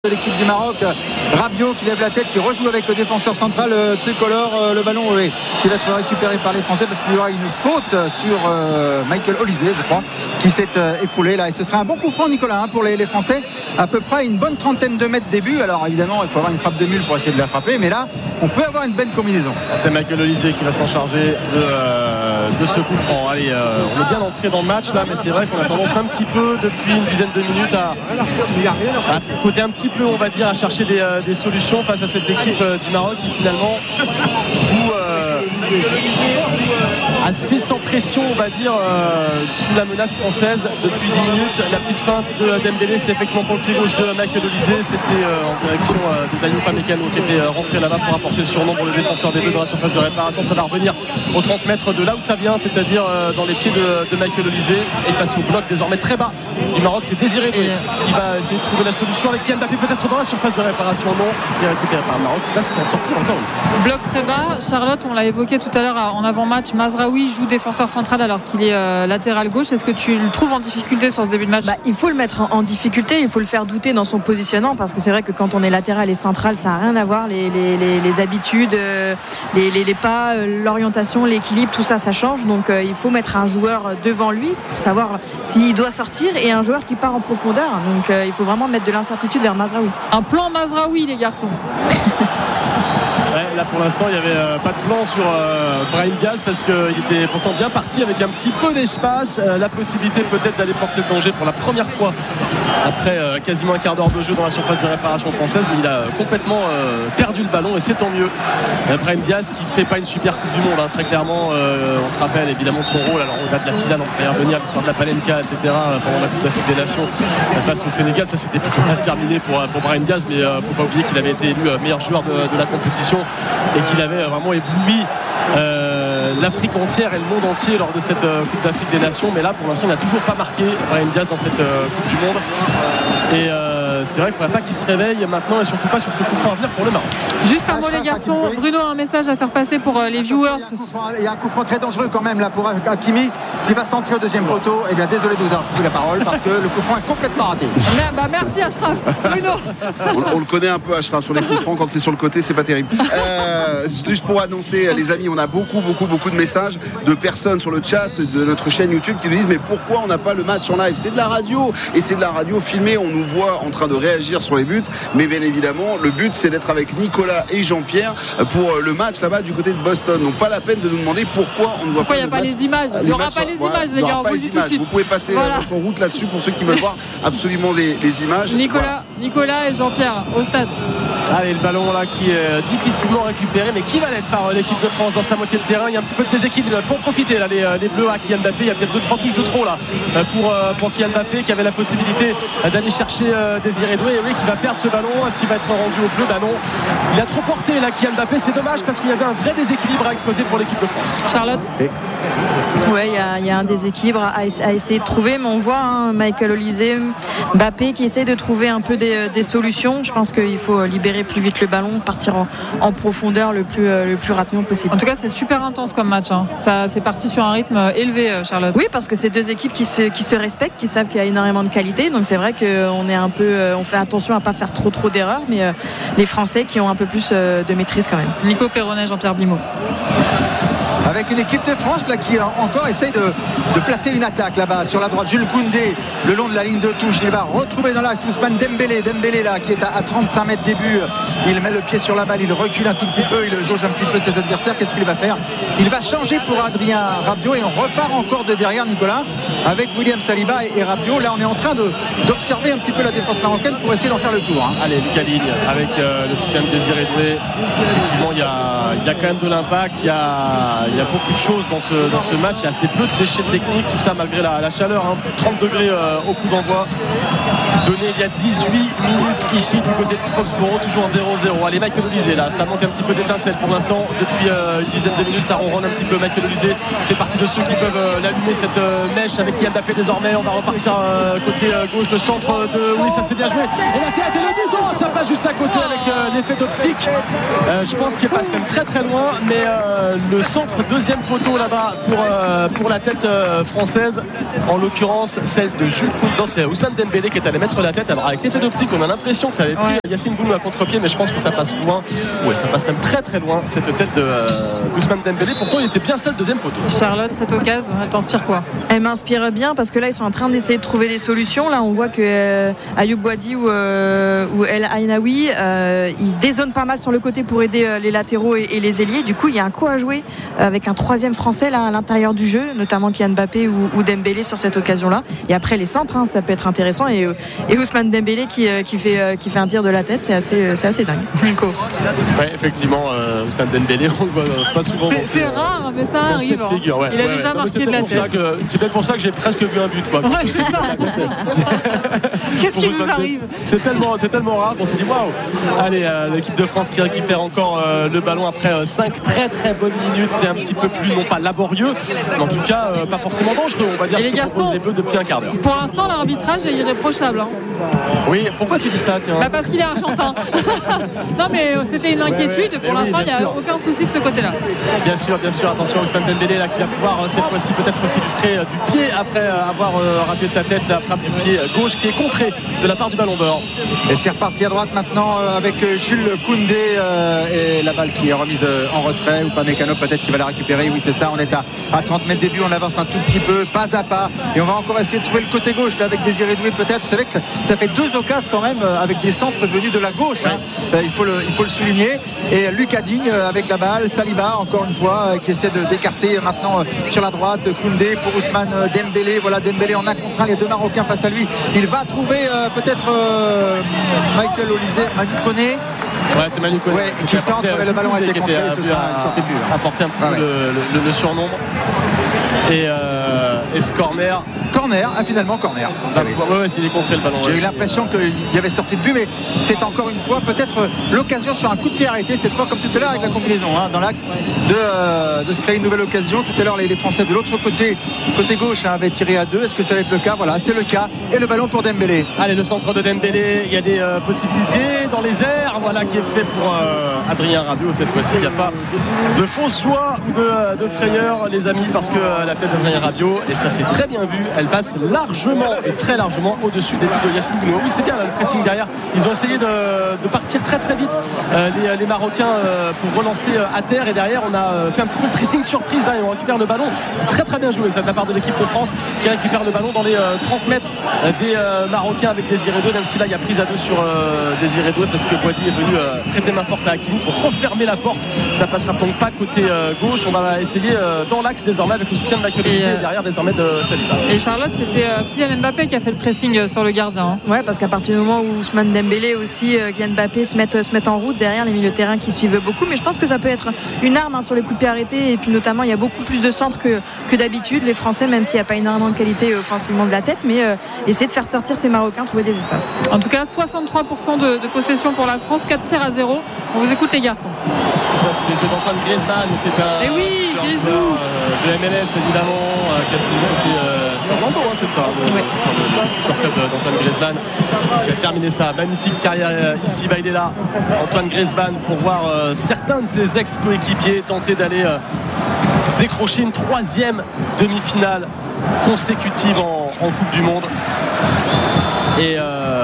de l'équipe du Maroc, Rabiot qui lève la tête, qui rejoue avec le défenseur central tricolore, le ballon qui va être récupéré par les Français parce qu'il y aura une faute sur Michael Olise, je crois, qui s'est écoulé là, et ce sera un bon coup franc, Nicolas, pour les Français, à peu près une bonne trentaine de mètres début. Alors évidemment il faut avoir une frappe de mule pour essayer de la frapper, mais là on peut avoir une belle combinaison. C'est Michael Olise qui va s'en charger de ce coup franc. Allez, on est bien entré dans le match là, mais c'est vrai qu'on a tendance un petit peu depuis une dizaine de minutes à côté un petit peu, on va dire, à chercher des solutions face à cette équipe du Maroc qui finalement joue assez sans pression, on va dire, sous la menace française depuis 10 minutes. La petite feinte de Dembélé, c'est effectivement pour le pied gauche de Michael Olise. C'était en direction de Daniel Upamecano qui était rentré là-bas pour apporter le surnom pour le défenseur des Bleus dans la surface de réparation. Ça va revenir aux 30 mètres de là où ça vient, c'est-à-dire dans les pieds de Michael Olise. Et face au bloc désormais très bas du Maroc, c'est Désiré qui va essayer de trouver la solution avec Kylian Mbappé peut-être dans la surface de réparation. Non, c'est récupéré par le Maroc qui va s'en sortir encore une fois. Bloc très bas. Charlotte, on l'a évoqué tout à l'heure en avant-match, Mazraoui joue défenseur central alors qu'il est latéral gauche. Est-ce que tu le trouves en difficulté sur ce début de match? Il faut le mettre en difficulté, il faut le faire douter dans son positionnement, parce que c'est vrai que quand on est latéral et central, ça n'a rien à voir. Les habitudes, les pas, l'orientation, l'équilibre, tout ça, ça change. Donc il faut mettre un joueur devant lui pour savoir s'il doit sortir, et un joueur qui part en profondeur. Donc il faut vraiment mettre de l'incertitude vers Mazraoui. Un plan Mazraoui, les garçons. Là pour l'instant il n'y avait pas de plan sur Brahim Diaz, parce qu'il était pourtant bien parti avec un petit peu d'espace, la possibilité peut-être d'aller porter le danger pour la première fois après quasiment un quart d'heure de jeu dans la surface de réparation française, mais il a complètement perdu le ballon, et c'est tant mieux. Brahim Diaz qui fait pas une super coupe du monde, très clairement. On se rappelle évidemment de son rôle, alors au-delà de la finale en Player venir, l'histoire de la Palenka, etc., pendant la Coupe d'Afrique des Nations face au Sénégal, ça c'était plutôt mal terminé pour Brahim Diaz, mais faut pas oublier qu'il avait été élu meilleur joueur de la compétition et qu'il avait vraiment ébloui l'Afrique entière et le monde entier lors de cette Coupe d'Afrique des Nations. Mais là pour l'instant il n'a toujours pas marqué Brahim Diaz dans cette Coupe du Monde, et c'est vrai qu'il ne faudrait pas qu'il se réveille maintenant, et surtout pas sur ce coup franc à venir pour le Maroc. Juste un mot les garçons, Bruno a un message à faire passer pour les viewers. Il y a un coup franc très dangereux quand même là pour Hakimi qui va centrer au deuxième poteau. Eh bien désolé de vous avoir pris la parole, parce que le coup franc est complètement raté. Merci Achraf. Bruno. On le connaît un peu, Achraf, sur les coups francs, quand c'est sur le côté c'est pas terrible. Juste pour annoncer, les amis, on a beaucoup de messages de personnes sur le chat de notre chaîne YouTube qui nous disent mais pourquoi on n'a pas le match en live? C'est de la radio, et c'est de la radio filmée, on nous voit en train de réagir sur les buts, mais bien évidemment le but c'est d'être avec Nicolas et Jean-Pierre pour le match là-bas du côté de Boston. Donc pas la peine de nous demander pourquoi on ne voit pas il n'y a pas les images. Il n'y aura pas les images, les gars, on vous dit tout de suite. Vous pouvez passer votre route là-dessus pour ceux qui veulent voir absolument les images. Nicolas et Jean-Pierre au stade. Allez, le ballon là qui est difficilement récupéré, mais qui va l'être par l'équipe de France dans sa moitié de terrain. Il y a un petit peu de déséquilibre, il faut en profiter là, les Bleus à Kylian Mbappé. Il y a peut-être 2-3 touches de trop là pour Kylian Mbappé, qui avait la possibilité d'aller chercher Désiré Doué, et qui va perdre ce ballon. Est-ce qu'il va être rendu au Bleu? Non, il a trop porté là Kylian Mbappé, c'est dommage, parce qu'il y avait un vrai déséquilibre à exploiter pour l'équipe de France. Charlotte. Ouais, il y a un déséquilibre à essayer de trouver, mais on voit Michael Olise, Mbappé qui essaie de trouver un peu des solutions. Je pense qu'il faut libérer plus vite le ballon, partir en profondeur le plus rapidement possible. En tout cas, c'est super intense comme match. Ça, c'est parti sur un rythme élevé, Charlotte. Oui, parce que c'est deux équipes qui se respectent, qui savent qu'il y a énormément de qualité. Donc c'est vrai qu'on est on fait attention à pas faire trop d'erreurs, mais les Français qui ont un peu plus de maîtrise quand même. Nico Perronnet, Jean-Pierre Blimaud. Avec une équipe de France là qui encore essaye de placer une attaque là-bas sur la droite. Jules Koundé le long de la ligne de touche, il va retrouver dans l'axe Ousmane Dembélé là qui est à 35 mètres des buts. Il met le pied sur la balle, il recule un tout petit peu, il jauge un petit peu ses adversaires. Qu'est-ce qu'il va faire? Il va changer pour Adrien Rabiot, et on repart encore de derrière, Nicolas, avec William Saliba et Rabiot. Là on est en train d'observer un petit peu la défense marocaine pour essayer d'en faire le tour. Allez, Lucas Digne avec le soutien de Désiré Doué. Effectivement il y a quand même de l'impact, il y a beaucoup de choses dans ce match. Il y a assez peu de déchets techniques, tout ça malgré la chaleur, plus de 30 degrés au coup d'envoi donné il y a 18 minutes ici du côté de Foxborough, toujours en 0-0. Allez, Michael Olise là, ça manque un petit peu d'étincelle pour l'instant. Depuis une dizaine de minutes ça ronronne un petit peu. Michael Olise fait partie de ceux qui peuvent l'allumer, cette mèche, avec Kylian Mbappé désormais. On va repartir côté gauche, le centre de... Oui, ça s'est bien joué, et la tête et le but, ça passe juste à côté avec effet d'optique, je pense qu'il passe même très très loin, mais le centre deuxième poteau là-bas pour la tête française, en l'occurrence celle de Jules Koundé. C'est Ousmane Dembélé qui est allé mettre la tête. Alors avec l'effet d'optique, on a l'impression que ça avait pris Yacine Bounou à contre-pied, mais je pense que ça passe loin. Ouais, ça passe même très très loin cette tête d'Ousmane Dembélé. Pourtant il était bien seul deuxième poteau. Charlotte, cette occasion, elle t'inspire quoi? Elle m'inspire bien parce que là ils sont en train d'essayer de trouver des solutions. Là on voit que Ayoub Boadi ou El Ainaoui ils dézonent pas mal sur le côté pour aider les latéraux et les ailiers. Du coup il y a un coup à jouer avec un troisième français là à l'intérieur du jeu, notamment Kylian Mbappé ou Dembélé sur cette occasion là. Et après les centres, ça peut être intéressant, et Ousmane Dembélé qui fait un tir de la tête, c'est assez dingue. Nico. Ouais, effectivement, Ousmane Dembélé, on le voit pas souvent. C'est rare, mais ça arrive. Figure, ouais. Il a déjà marqué de la tête. C'est peut-être pour ça que j'ai presque vu un but, quoi. Ouais, c'est ça. Qu'est-ce qui nous arrive? C'est tellement rare qu'on s'est dit waouh. Allez, l'équipe de France qui récupère encore le ballon après 5 très très bonnes minutes. C'est un petit peu plus, non pas laborieux, mais en tout cas pas forcément dangereux, on va dire, et ce les que garçons, proposent les Bleus depuis un quart d'heure. Pour l'instant, l'arbitrage est irréprochable. Oui, pourquoi tu dis ça, tiens? Parce qu'il est argentin. Non, mais c'était une inquiétude. Pour l'instant, il n'y a aucun souci de ce côté-là. Bien sûr. Attention, Ousmane Dembélé là, qui va pouvoir cette fois-ci peut-être s'illustrer du pied après avoir raté sa tête. La frappe du pied gauche qui est contrée de la part du Ballon d'Or. Et c'est reparti à droite maintenant avec Jules Koundé et la balle qui est remise en retrait. Ou pas Mécano peut-être qui va la récupérer. Oui, c'est ça. On est à 30 mètres début. On avance un tout petit peu, pas à pas. Et on va encore essayer de trouver le côté gauche là, avec Désiré Doué peut-être. C'est vrai que ça fait 2 occasions quand même avec des centres venus de la gauche. Il faut le souligner. Et Lucas Digne avec la balle. Saliba encore une fois qui essaie d'écarter maintenant sur la droite. Koundé pour Ousmane Dembélé. Voilà, Dembélé en 1 contre 1. Les 2 Marocains face à lui. Il va trouver peut-être Michael Olise, Manu Koné. Ouais, c'est Manu Koné qui centre, mais le ballon a été contré. Ce sera une sortie de but. Apporter un petit peu le surnombre. Et ce corner, finalement corner. Ouais, s'il est contré le ballon. J'ai eu l'impression qu'il y avait sortie de but, mais c'est encore une fois peut-être l'occasion sur un coup de pied arrêté, cette fois comme tout à l'heure avec la combinaison dans l'axe de se créer une nouvelle occasion. Tout à l'heure les Français de l'autre côté gauche avaient tiré à 2. Est-ce que ça va être le cas? Voilà, c'est le cas. Et le ballon pour Dembélé. Allez, le centre de Dembélé, il y a des possibilités dans les airs, voilà, qui est fait pour Adrien Rabiot cette fois-ci. Il n'y a pas de fausse joie ou de frayeur, les amis, parce que la tête d'Adrien Rabiot, et ça c'est très bien vu, elle passe largement et très largement au-dessus des buts de Yacine Bounou. Oui, c'est bien là, le pressing derrière. Ils ont essayé de partir très très vite, les Marocains, pour relancer à terre, et derrière on a fait un petit peu de pressing surprise là, et on récupère le ballon. C'est très très bien joué ça de la part de l'équipe de France qui récupère le ballon dans les 30 mètres des Marocains avec Désiré Doué, même si là il y a prise à 2 sur Désiré Doué parce que Boadi est venu prêter main forte à Hakimi pour refermer la porte. Ça passera donc pas côté gauche. On va essayer dans l'axe désormais avec le soutien de Michael Olise et derrière désormais de Saliba. Et Charlotte, c'était Kylian Mbappé qui a fait le pressing sur le gardien. Ouais, parce qu'à partir du moment où Ousmane Dembélé aussi, Kylian Mbappé se mettent en route derrière, les milieux de terrain qui suivent beaucoup, mais je pense que ça peut être une arme sur les coups de pied arrêtés, et puis notamment il y a beaucoup plus de centres que d'habitude, les Français, même s'il n'y a pas énormément de qualité offensivement de la tête, mais essayer de faire sortir ces Marocains, trouver des espaces. En tout cas 63% de possession pour la France, 4 tirs à 0. On vous écoute les garçons. Tout ça sous les yeux d'Antoine Griezmann qui est un de MLS évidemment, c'est Orlando, c'est ça, le futur club d'Antoine Griezmann, qui a terminé sa magnifique carrière ici. Il est là, Antoine Griezmann, pour voir certains de ses ex-coéquipiers tenter d'aller décrocher une 3e demi-finale consécutive en Coupe du Monde. Et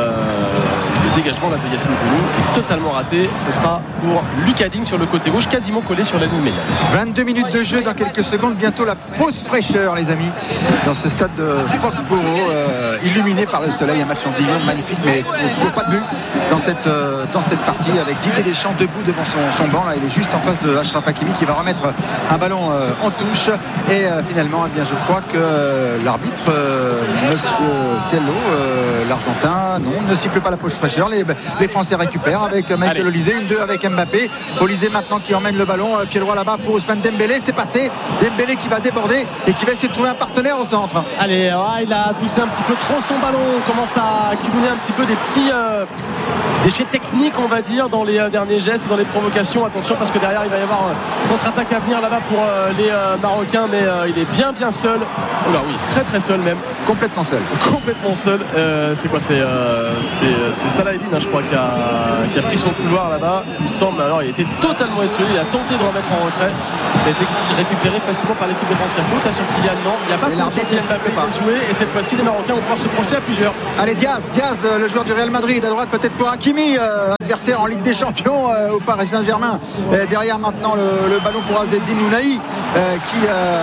le dégagement là de Yacine Bounou est totalement raté. Ce sera pour Lucas Digne sur le côté gauche, quasiment collé sur la ligne médiane. 22 minutes de jeu dans quelques secondes. Bientôt la pause fraîcheur, les amis, dans ce stade de Foxborough, illuminé par le soleil. Un match en division magnifique, mais toujours pas de but dans cette partie, avec Didier Deschamps debout devant son banc. Là, il est juste en face de Achraf Hakimi qui va remettre un ballon en touche. Et finalement, eh bien, je crois que l'arbitre, Monsieur Tello, l'Argentin, ne siffle pas la pause fraîcheur. Les Français récupèrent avec Michael Olise, une 2 avec Mbappé. Olise maintenant qui emmène le ballon, pied droit là-bas pour Ousmane Dembélé. C'est passé. Dembélé qui va déborder et qui va essayer de trouver un partenaire au centre. Allez, il a poussé un petit peu trop son ballon. On commence à accumuler un petit peu des petits déchets techniques, on va dire, dans les derniers gestes et dans les provocations. Attention, parce que derrière il va y avoir contre-attaque à venir là-bas pour les Marocains, mais il est bien seul. Oula, oui, très seul même. Complètement seul. C'est quoi, c'est Salah Edine, je crois, qui a pris son couloir là-bas, il me semble. Alors il était totalement isolé, il a tenté de remettre en retrait, ça a été récupéré facilement par l'équipe de France. Il y a faute là sur Kylian, non, il n'y a pas de faute sur Kylian Mbappé, il a joué, et cette fois-ci les Marocains vont pouvoir se projeter à plusieurs. Allez, Diaz, le joueur du Real Madrid, à droite peut-être pour Hakimi, adversaire en Ligue des Champions au Paris Saint-Germain. Derrière maintenant le ballon pour Azzedine Ounahi qui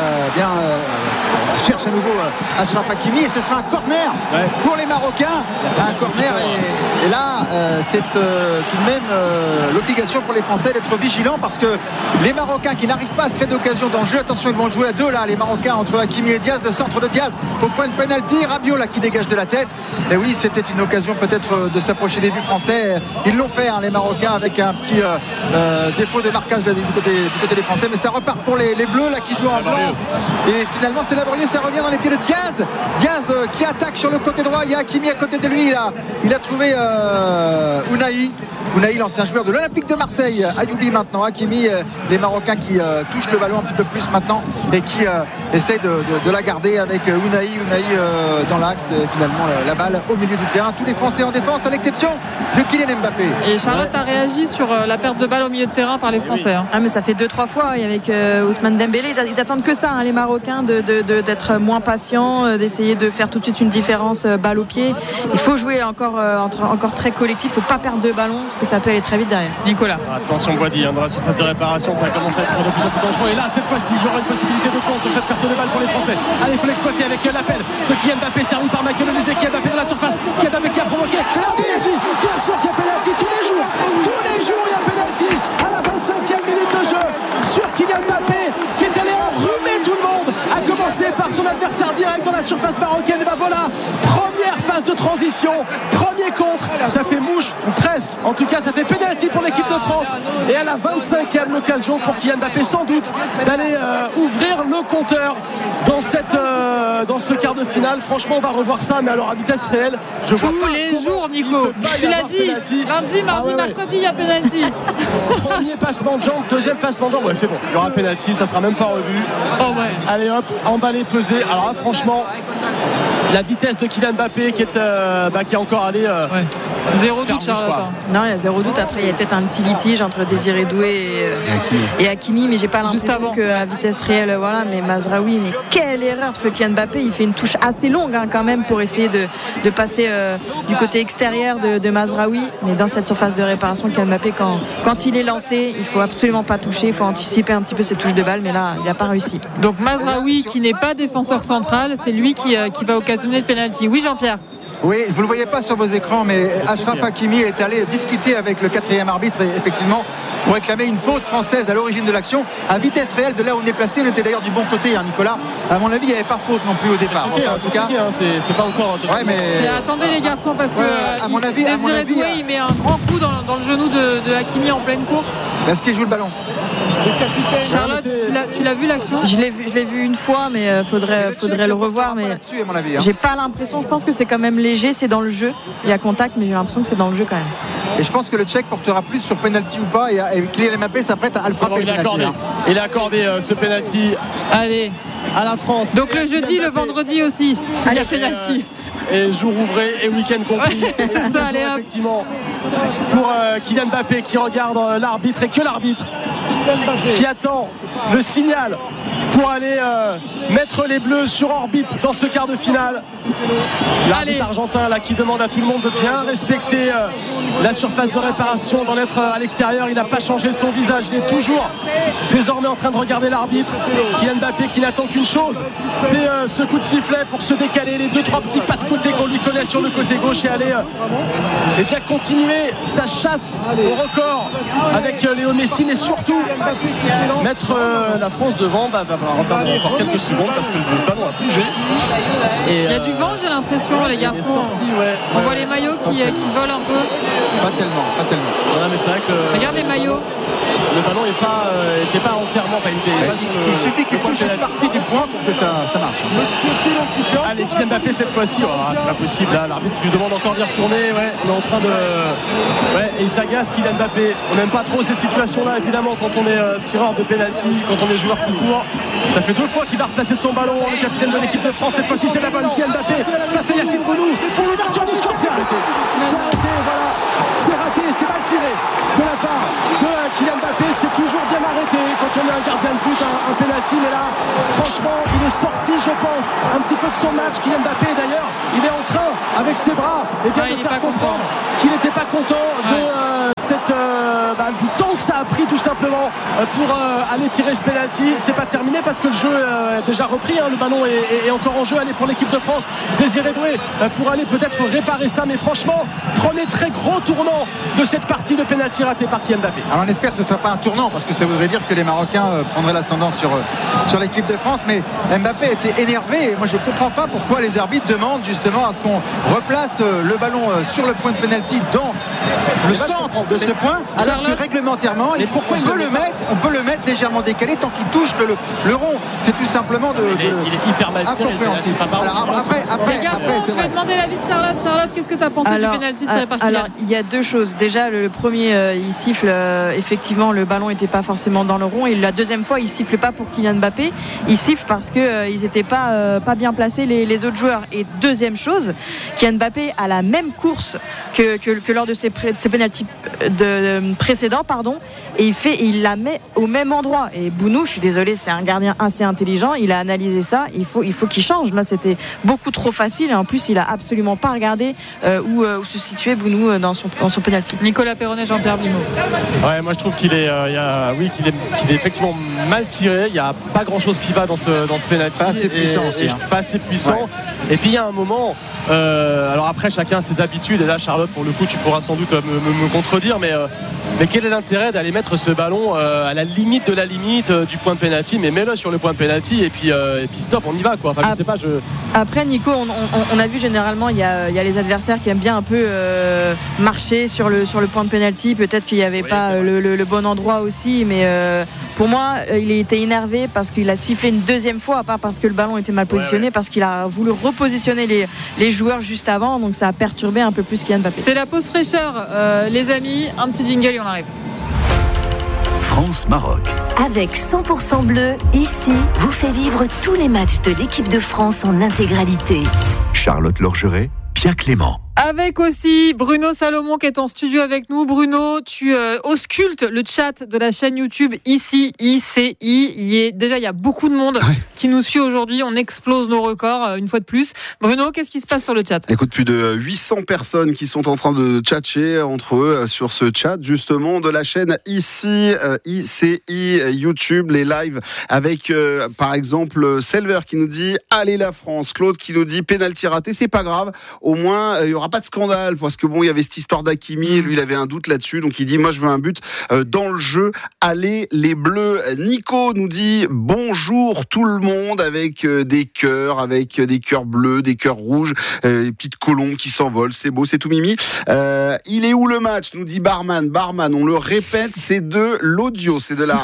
cherche à nouveau Achraf Hakimi, et ce sera un corner pour les Marocains. Un corner, et là c'est tout de même l'obligation pour les Français d'être vigilants, parce que les Marocains qui n'arrivent pas à se créer d'occasion dans le jeu, attention, ils vont jouer à deux là, les Marocains, entre Hakimi et Diaz, le centre de Diaz au point de pénalty, Rabiot là qui dégage de la tête. Et oui, c'était une occasion peut-être de s'approcher des buts français. Ils l'ont fait, les Marocains, avec un petit défaut de marquage du côté des Français, mais ça repart pour les Bleus là qui jouent en blanc, et finalement c'est laborieux, ça revient dans les pieds de Diaz qui attaque sur le côté droit. Il y a Hakimi à côté de lui là. Il a trouvé Ounahi, l'ancien joueur de l'Olympique de Marseille. Ayoubi maintenant, Hakimi, les Marocains qui touchent le ballon un petit peu plus maintenant et qui essayent de la garder avec Ounahi dans l'axe. Finalement la balle au milieu du terrain, tous les Français en défense à l'exception de Kylian Mbappé. Et Charlotte a réagi sur la perte de balle au milieu de terrain par les Français. Mais ça fait 2-3 fois avec Ousmane Dembélé, ils attendent que ça, les Marocains, d'être moins patients, d'essayer de faire tout de suite une différence balle au pied. Il faut jouer encore très collectif, il ne faut pas perdre de ballon parce que ça peut aller très vite derrière. Nicolas. Attention Boidi, dans la surface de réparation, ça commence à être de plus en plus dangereux, et là cette fois-ci il y aura une possibilité de compte sur cette perte de balle pour les Français. Allez, il faut l'exploiter avec l'appel de Kylian Mbappé, servi par Michael Olise. Kylian Mbappé dans la surface, Kylian Mbappé qui a provoqué penalty. Bien sûr qu'il y a penalty tous les jours il y a penalty à la 25e minute de jeu sur Kylian Mbappé qui est allé enrhumer tout le monde, à commencer par son adversaire direct dans la surface marocaine. Et voilà, première phase de transition, premier contre, ça fait mouche, ou presque, en tout cas ça fait pénalty pour l'équipe de France, et à la 25e l'occasion pour Kylian Mbappé sans doute d'aller ouvrir le compteur dans ce quart de finale. Franchement on va revoir ça, mais alors à vitesse réelle, je vois pas tous les jours, Nico, tu l'as dit, lundi, mardi, mercredi il y a pénalty. Premier passement de jambe, deuxième passement de jambe, c'est bon, il y aura pénalty, ça sera même pas revu. Allez hop, emballé, pesé. Alors là franchement la vitesse de Kylian Mbappé qui est encore allé zéro doute, Charlotte. Non, il y a zéro doute. Après il y a peut-être un petit litige entre Désiré Doué et Hakimi, mais j'ai pas l'impression qu'à vitesse réelle, mais Mazraoui, mais quelle erreur, parce que Kylian Mbappé il fait une touche assez longue quand même pour essayer de passer du côté extérieur de Mazraoui, mais dans cette surface de réparation, Kylian Mbappé quand il est lancé, il faut absolument pas toucher, il faut anticiper un petit peu ses touches de balle, mais là il n'a pas réussi. Donc Mazraoui qui n'est pas défenseur central, c'est lui qui va occasionner le pénalty. Oui, Jean-Pierre. Oui, vous ne le voyez pas sur vos écrans, mais Achraf Hakimi est allé discuter avec le quatrième arbitre, effectivement, pour réclamer une faute française à l'origine de l'action. À vitesse réelle de là où on est placé, on était d'ailleurs du bon côté, Nicolas. À mon avis, il n'y avait pas faute non plus au départ. C'est pas encore. Attendez les garçons, parce que à mon avis, Désiré Doué, il met un grand coup dans le genou de Hakimi en pleine course. Est-ce qu'il joue le ballon? Charlotte, tu l'as vu l'action? Je l'ai vu une fois, mais faudrait le revoir. Mais j'ai pas l'impression. Je pense que c'est quand même léger, c'est dans le jeu. Il y a contact, mais j'ai l'impression que c'est dans le jeu quand même. Et je pense que le Tchèque portera plus sur penalty ou pas, et Kylian Mbappé s'apprête à le frapper. Il a accordé ce penalty. Allez, à la France. Donc le jeudi, le vendredi aussi. Il y a penalty. Et jour ouvré et week-end compris. C'est ça, allez, effectivement. Pour Kylian Mbappé qui regarde l'arbitre, et que l'arbitre qui attend le signal pour aller mettre les Bleus sur orbite dans ce quart de finale. L'arbitre argentin là, qui demande à tout le monde de bien respecter la surface de réparation, d'en être à l'extérieur. Il n'a pas changé son visage, il est toujours désormais en train de regarder l'arbitre. Kylian Mbappé qui n'attend qu'une chose, c'est ce coup de sifflet pour se décaler, les 2-3 petits pas de côté qu'on lui connaît sur le côté gauche, et aller et bien continuer sa chasse au record avec Léo Messi, mais surtout mettre la France devant. Va falloir attendre encore quelques secondes parce que le ballon a bougé. Et il y a du vent, j'ai l'impression, les garçons. On voit les maillots qui volent un peu. Pas tellement. Voilà, mais c'est vrai que regarde les maillots. Le ballon n'était pas entièrement. Il suffit qu'il touche une partie du point pour que ça marche. Allez, Kylian Mbappé cette fois-ci. C'est pas possible. Là, l'arbitre qui lui demande encore d'y retourner. On est en train de. Et il s'agace, Kylian Mbappé. On n'aime pas trop ces situations-là, évidemment, quand on est tireur de penalty, quand on est joueur tout court. Ça fait 2 fois qu'il va replacer son ballon. Le capitaine de l'équipe de France. Cette fois-ci, c'est la bonne. Kylian Mbappé face à Yacine Bounou pour l'ouverture du score. C'est arrêté. Voilà. c'est raté, c'est mal tiré de la part de Kylian Mbappé. C'est toujours bien arrêté quand on est un gardien de but, un penalty, mais là franchement il est sorti, je pense, un petit peu de son match. Kylian Mbappé d'ailleurs, il est en train avec ses bras de faire comprendre qu'il n'était pas content du temps que ça a pris tout simplement pour aller tirer ce penalty. C'est pas terminé parce que le jeu est déjà repris, le ballon est encore en jeu. Allez, pour l'équipe de France, Désiré Doué pour aller peut-être réparer ça, mais franchement premier très gros tournant de cette partie, le penalty raté par Kylian Mbappé. Alors on espère que ce ne sera pas un tournant, parce que ça voudrait dire que les Marocains prendraient l'ascendant sur l'équipe de France, mais Mbappé était énervé et moi je ne comprends pas pourquoi les arbitres demandent justement à ce qu'on replace le ballon sur le point de penalty dans le centre de ce point, alors que réglementairement on peut le mettre légèrement décalé tant qu'il touche le rond. C'est tout simplement il est hyper mal tiré. Après, je vais demander l'avis de Charlotte. Charlotte, qu'est-ce que tu as pensé du penalty tiré par Kylian? Alors il y a deux choses. Déjà le premier, il siffle, effectivement le ballon n'était pas forcément dans le rond, et la deuxième fois il siffle pas pour Kylian Mbappé, il siffle parce que ils n'étaient pas bien placés les autres joueurs. Et deuxième chose, Kylian Mbappé a la même course que lors de ses pénaltys précédents, et il la met au même endroit. Et Bounou, je suis désolé, c'est un gardien assez intelligent, il a analysé ça, il faut qu'il change. Là c'était beaucoup trop facile, et en plus il a absolument pas regardé où se situait Bounou dans son pénalty. Nicolas Perronnet, Jean-Pierre Blimaud. Ouais, moi je trouve qu'il est effectivement mal tiré. Il n'y a pas grand chose qui va dans ce pénalty. Pas assez puissant aussi. Pas assez puissant. Ouais. Et puis il y a un moment, alors après chacun a ses habitudes, et là Charlotte pour le coup tu pourras sans doute me contredire, mais quel est l'intérêt d'aller mettre ce ballon à la limite de la limite du point de pénalty? Mais mets-le sur le point de pénalty et puis stop, on y va quoi. Enfin, je sais pas. Après Nico, on a vu généralement il y a les adversaires qui aiment bien un peu marcher sur le point de pénalty. Peut-être qu'il n'y avait pas le bon endroit aussi, mais pour moi il était énervé parce qu'il a sifflé une deuxième fois, pas parce que le ballon était mal positionné, parce qu'il a voulu repositionner les joueurs juste avant, donc ça a perturbé un peu plus Kylian Mbappé. C'est la pause fraîcheur, les amis, un petit jingle et on arrive. France-Maroc. Avec 100% bleu, ici, vous fait vivre tous les matchs de l'équipe de France en intégralité. Charlotte Lorgeret, Pierre Clément. Avec aussi Bruno Salomon qui est en studio avec nous. Bruno, tu auscultes le chat de la chaîne YouTube ici, ICI. Il y a beaucoup de monde qui nous suit aujourd'hui. On explose nos records une fois de plus. Bruno, qu'est-ce qui se passe sur le chat? Écoute, plus de 800 personnes qui sont en train de tchatcher entre eux sur ce chat justement de la chaîne ici, ICI YouTube, les lives avec par exemple Selver qui nous dit allez la France, Claude qui nous dit pénalty raté, c'est pas grave, au moins il y aura pas de scandale, parce que il y avait cette histoire d'Hakimi, lui il avait un doute là-dessus, donc il dit moi je veux un but dans le jeu, allez les Bleus. Nico nous dit bonjour tout le monde, avec des cœurs bleus, des cœurs rouges, des petites colombes qui s'envolent, c'est beau, c'est tout mimi. Il est où le match, nous dit Barman, on le répète, c'est de l'audio, c'est de la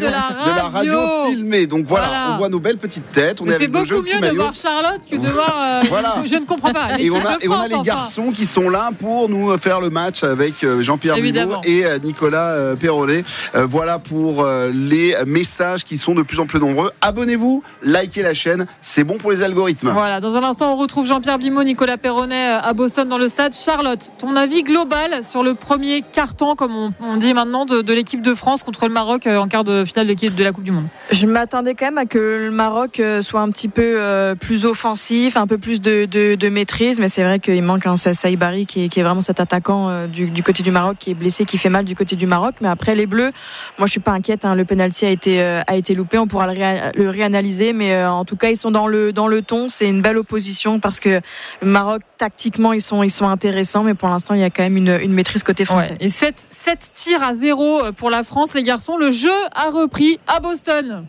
radio filmée, donc voilà. On voit nos belles petites têtes, on est avec nos jeux petits maillots. C'est beaucoup mieux de voir Charlotte que de voir je ne comprends pas. Et on a les garçons qui sont là pour nous faire le match avec Jean-Pierre Blimaud et Nicolas Perronnet. Voilà pour les messages qui sont de plus en plus nombreux. Abonnez-vous, likez la chaîne, c'est bon pour les algorithmes. Voilà, dans un instant on retrouve Jean-Pierre Blimaud, Nicolas Perronnet à Boston dans le stade. Charlotte, ton avis global sur le premier carton, comme on dit maintenant, de l'équipe de France contre le Maroc en quart de finale de la Coupe du Monde? Je m'attendais quand même à que le Maroc soit un petit peu plus offensif, un peu plus de maîtrise, mais c'est vrai qu'il manque un Saïbari qui est vraiment cet attaquant du côté du Maroc, qui est blessé, qui fait mal du côté du Maroc. Mais après les Bleus, moi je suis pas inquiète, le penalty a été loupé, on pourra le réanalyser, mais en tout cas ils sont dans le ton. C'est une belle opposition parce que le Maroc tactiquement ils sont intéressants, mais pour l'instant il y a quand même une maîtrise côté français. Et 7 tirs à 0 pour la France, les garçons. Le jeu a repris à Boston.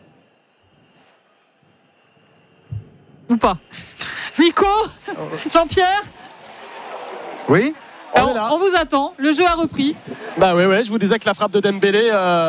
Ou pas? Nico, Jean-Pierre? Oui. On vous attend, le jeu a repris. Bah oui, je vous disais que la frappe de Dembélé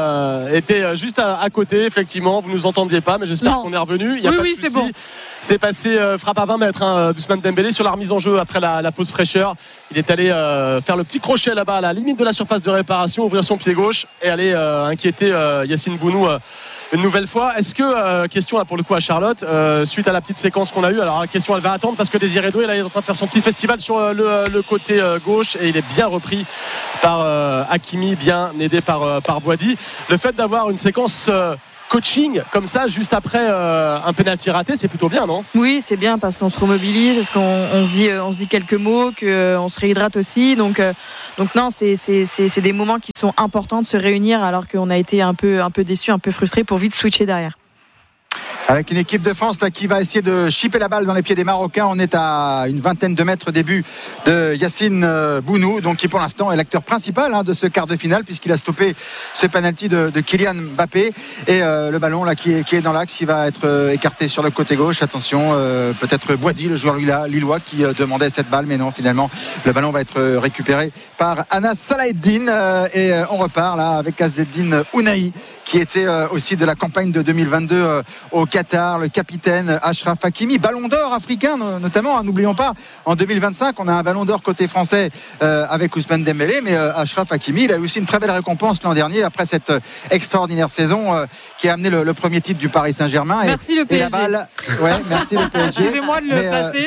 était juste à côté, effectivement. Vous nous entendiez pas, mais j'espère qu'on est revenu. Il y a pas de souci. C'est bon. C'est passé frappe à 20 mètres d'Ousmane Dembélé sur la remise en jeu après la pause fraîcheur. Il est allé faire le petit crochet là-bas à la limite de la surface de réparation, ouvrir son pied gauche et aller inquiéter Yacine Bounou une nouvelle fois. Est-ce que, question là pour le coup à Charlotte, suite à la petite séquence qu'on a eue, alors la question elle va attendre parce que Désiré Doué là, il est en train de faire son petit festival sur le côté gauche et il est bien repris par Hakimi, bien aidé par Boady. Le fait d'avoir une séquence coaching comme ça juste après un penalty raté, c'est plutôt bien, non? Oui, c'est bien parce qu'on se remobilise, parce qu'on se dit quelques mots, qu'on se réhydrate aussi. Donc non, c'est des moments qui sont importants de se réunir alors qu'on a été un peu déçus, un peu frustrés pour vite switcher derrière. Avec une équipe de France là, qui va essayer de chipper la balle dans les pieds des Marocains. On est à une vingtaine de mètres des buts de Yacine Bounou, donc qui pour l'instant est l'acteur principal de ce quart de finale puisqu'il a stoppé ce penalty de Kylian Mbappé et le ballon là qui est dans l'axe, il va être écarté sur le côté gauche. Attention, peut-être Boady, le joueur lillois qui demandait cette balle, mais non, finalement le ballon va être récupéré par Anas Salaheddine et on repart là avec Azzeddine Ounahi qui était aussi de la campagne de 2022 au Qatar, le capitaine Achraf Hakimi, ballon d'or africain notamment, n'oublions pas, en 2025 on a un ballon d'or côté français avec Ousmane Dembélé, mais Achraf Hakimi il a eu aussi une très belle récompense l'an dernier après cette extraordinaire saison qui a amené le premier titre du Paris Saint-Germain. Merci le PSG. Et la balle, merci le PSG. Excusez-moi de le placer.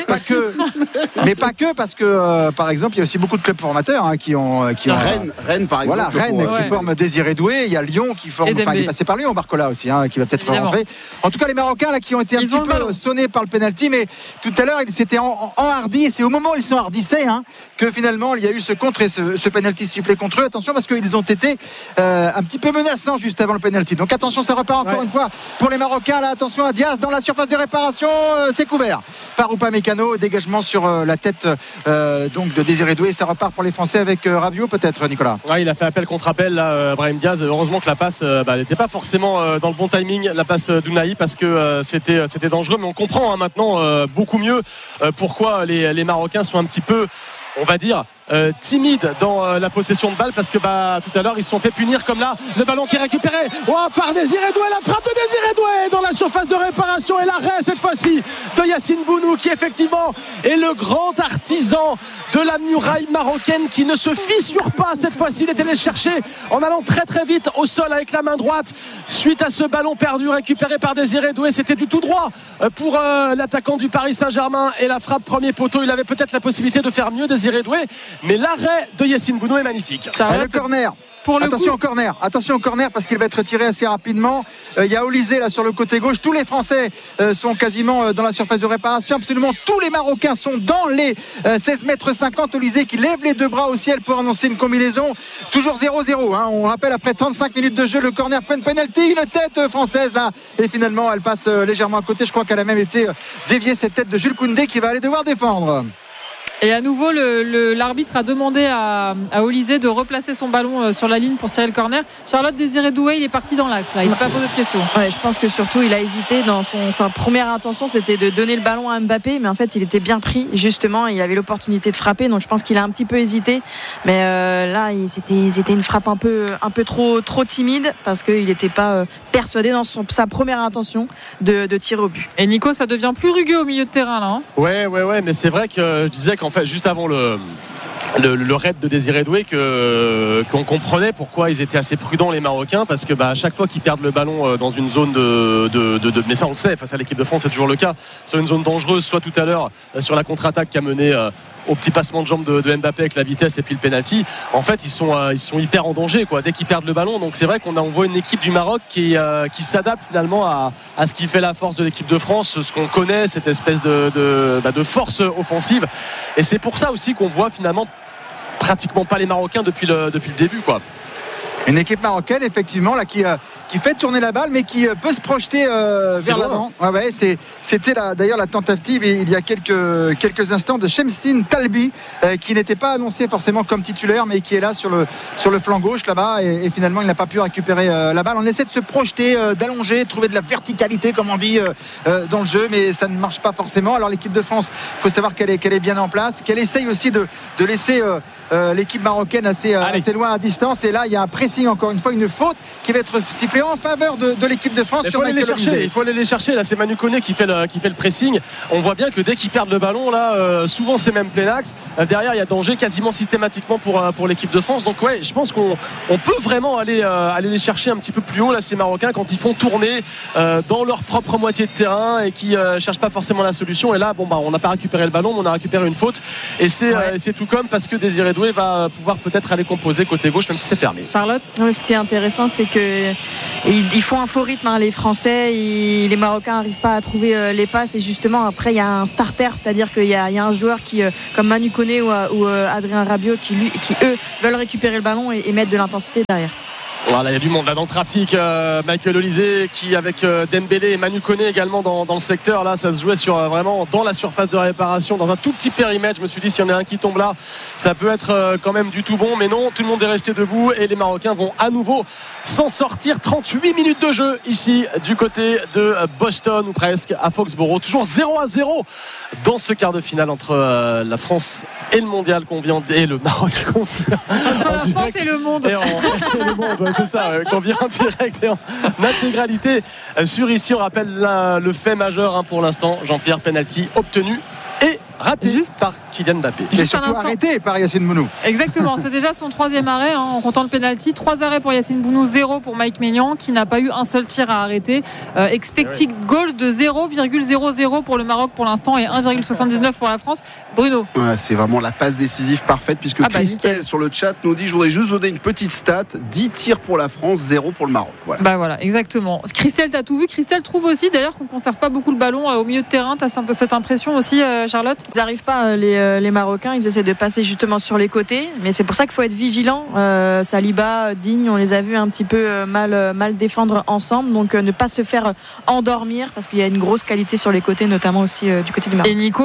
Pas que parce que par exemple il y a aussi beaucoup de clubs formateurs qui ont Rennes par exemple. Voilà, Rennes qui forme Désiré Doué, il y a Lyon qui forme, il est passé par Lyon, Barcola aussi qui va peut-être rentrer. En tout cas les Marocains là qui ont été un petit peu sonnés par le penalty, mais tout à l'heure ils s'étaient enhardis et c'est au moment où ils s'enhardissaient que finalement il y a eu ce contre et ce penalty sifflé contre eux. Attention parce qu'ils ont été un petit peu menaçants juste avant le penalty. Donc attention, ça repart encore une fois pour les Marocains là. Attention à Diaz dans la surface de réparation, c'est couvert par Upamecano, dégagement sur la tête donc de Désiré Doué. Ça repart pour les Français avec Rabiot peut-être, Nicolas. Il a fait appel contre appel là, Brahim Diaz. Heureusement que la passe elle n'était pas forcément dans le bon timing, la passe d'Ounahi, parce que c'était dangereux, mais on comprend maintenant beaucoup mieux pourquoi les Marocains sont un petit peu, on va dire, timide dans la possession de balle, parce que tout à l'heure ils se sont fait punir comme là, le ballon qui est récupéré par Désiré Doué, la frappe de Désiré Doué dans la surface de réparation et l'arrêt cette fois-ci de Yacine Bounou qui effectivement est le grand artisan de la muraille marocaine qui ne se fissure pas cette fois-ci. Il est allé chercher en allant très très vite au sol avec la main droite suite à ce ballon perdu récupéré par Désiré Doué. C'était du tout droit pour l'attaquant du Paris Saint-Germain et la frappe premier poteau. Il avait peut-être la possibilité de faire mieux, Désiré Doué, mais l'arrêt de Yacine Bounou est magnifique. Le corner. Attention au corner parce qu'il va être tiré assez rapidement. Il y a Olysée là sur le côté gauche. Tous les Français sont quasiment dans la surface de réparation. Absolument tous les Marocains sont dans les 16 mètres 50. Olysée qui lève les deux bras au ciel pour annoncer une combinaison. Toujours 0-0. On rappelle après 35 minutes de jeu, le corner prend une penalty, une tête française là. Et finalement elle passe légèrement à côté. Je crois qu'elle a même été déviée, cette tête de Jules Koundé qui va aller devoir défendre. Et à nouveau, l'arbitre a demandé à Olysée de replacer son ballon sur la ligne pour tirer le corner. Charlotte, Désiré Doué, il est parti dans l'axe. Là. Il ne s'est pas posé de questions. Ouais, je pense que surtout, il a hésité. Sa première intention, c'était de donner le ballon à Mbappé. Mais en fait, il était bien pris, justement. Il avait l'opportunité de frapper. Donc, je pense qu'il a un petit peu hésité. Mais là, c'était une frappe un peu trop timide parce qu'il n'était pas persuadé dans sa première intention de tirer au but. Et Nico, ça devient plus rugueux au milieu de terrain, là. Ouais. Mais c'est vrai que je disais qu'en fait, juste avant le raid de Désiré Doué qu'on comprenait pourquoi ils étaient assez prudents les Marocains, parce que à chaque fois qu'ils perdent le ballon dans une zone mais ça on le sait, face à l'équipe de France c'est toujours le cas, sur une zone dangereuse, soit tout à l'heure sur la contre-attaque qui a mené au petit passement de jambe de Mbappé avec la vitesse et puis le penalty, en fait ils sont hyper en danger dès qu'ils perdent le ballon. Donc c'est vrai qu'on voit une équipe du Maroc qui s'adapte finalement à ce qui fait la force de l'équipe de France, ce qu'on connaît, cette espèce de force offensive, et c'est pour ça aussi qu'on voit finalement pratiquement pas les Marocains depuis le début. Une équipe marocaine effectivement là qui qui fait tourner la balle mais qui peut se projeter vers l'avant. C'était d'ailleurs la tentative il y a quelques instants de Shamsin Talbi qui n'était pas annoncé forcément comme titulaire mais qui est là sur le flanc gauche là-bas et finalement il n'a pas pu récupérer la balle. On essaie de se projeter, d'allonger, de trouver de la verticalité comme on dit dans le jeu, mais ça ne marche pas forcément. Alors l'équipe de France, il faut savoir qu'elle est bien en place, qu'elle essaye aussi de laisser l'équipe marocaine assez loin à distance, et là il y a un pressing, encore une fois une faute qui va être sifflée en faveur de l'équipe de France. Il faut aller les chercher. Là c'est Manu Koné qui fait le pressing. On voit bien que dès qu'ils perdent le ballon là, souvent c'est même plein axe. Derrière il y a danger quasiment systématiquement pour l'équipe de France. Donc je pense qu'on peut vraiment aller les chercher un petit peu plus haut là, ces Marocains, quand ils font tourner dans leur propre moitié de terrain et qui cherchent pas forcément la solution. Et là on n'a pas récupéré le ballon, mais on a récupéré une faute, et c'est tout comme parce que Désiré Doué va pouvoir peut-être aller composer côté gauche même si c'est fermé. Charlotte, ce qui est intéressant c'est que ils font un faux rythme les Français, les Marocains n'arrivent pas à trouver les passes, et justement après il y a un starter, c'est-à-dire qu'il y a un joueur qui comme Manu Koné ou Adrien Rabiot qui eux veulent récupérer le ballon et mettre de l'intensité derrière. Voilà, il y a du monde là dans le trafic. Michael Olysée qui avec Dembélé et Manu Koné également dans le secteur. Là ça se jouait sur vraiment dans la surface de réparation, dans un tout petit périmètre. Je me suis dit, s'il y en a un qui tombe là, ça peut être quand même du tout bon, mais non, tout le monde est resté debout et les Marocains vont à nouveau s'en sortir. 38 minutes de jeu ici du côté de Boston, ou presque, à Foxborough. Toujours 0-0 dans ce quart de finale entre la France et le mondial et le Maroc entre la France et le monde. Et le monde, c'est ça, qu'on vient en direct et en intégralité sur ici. On rappelle le fait majeur pour l'instant, Jean-Pierre, penalty obtenu et raté par Kylian Mbappé. Et surtout arrêté par Yacine Bounou. Exactement, c'est déjà son 3e arrêt en comptant le penalty. 3 arrêts pour Yacine Bounou, 0 pour Mike Maignan qui n'a pas eu un seul tir à arrêter. Expected goals de 0,00 pour le Maroc pour l'instant et 1,79 pour la France. Bruno. C'est vraiment la passe décisive parfaite, puisque Christelle sur le chat nous dit, je voudrais juste donner une petite stat, 10 tirs pour la France, 0 pour le Maroc. Voilà, exactement. Christelle, t'as tout vu. Christelle trouve aussi d'ailleurs qu'on ne conserve pas beaucoup le ballon au milieu de terrain. T'as cette impression aussi, Charlotte? Ils n'arrivent pas, les Marocains, ils essaient de passer justement sur les côtés, mais c'est pour ça qu'il faut être vigilant. Saliba, Digne, on les a vus un petit peu mal défendre ensemble, donc ne pas se faire endormir, parce qu'il y a une grosse qualité sur les côtés, notamment aussi du côté du Maroc. Et Nico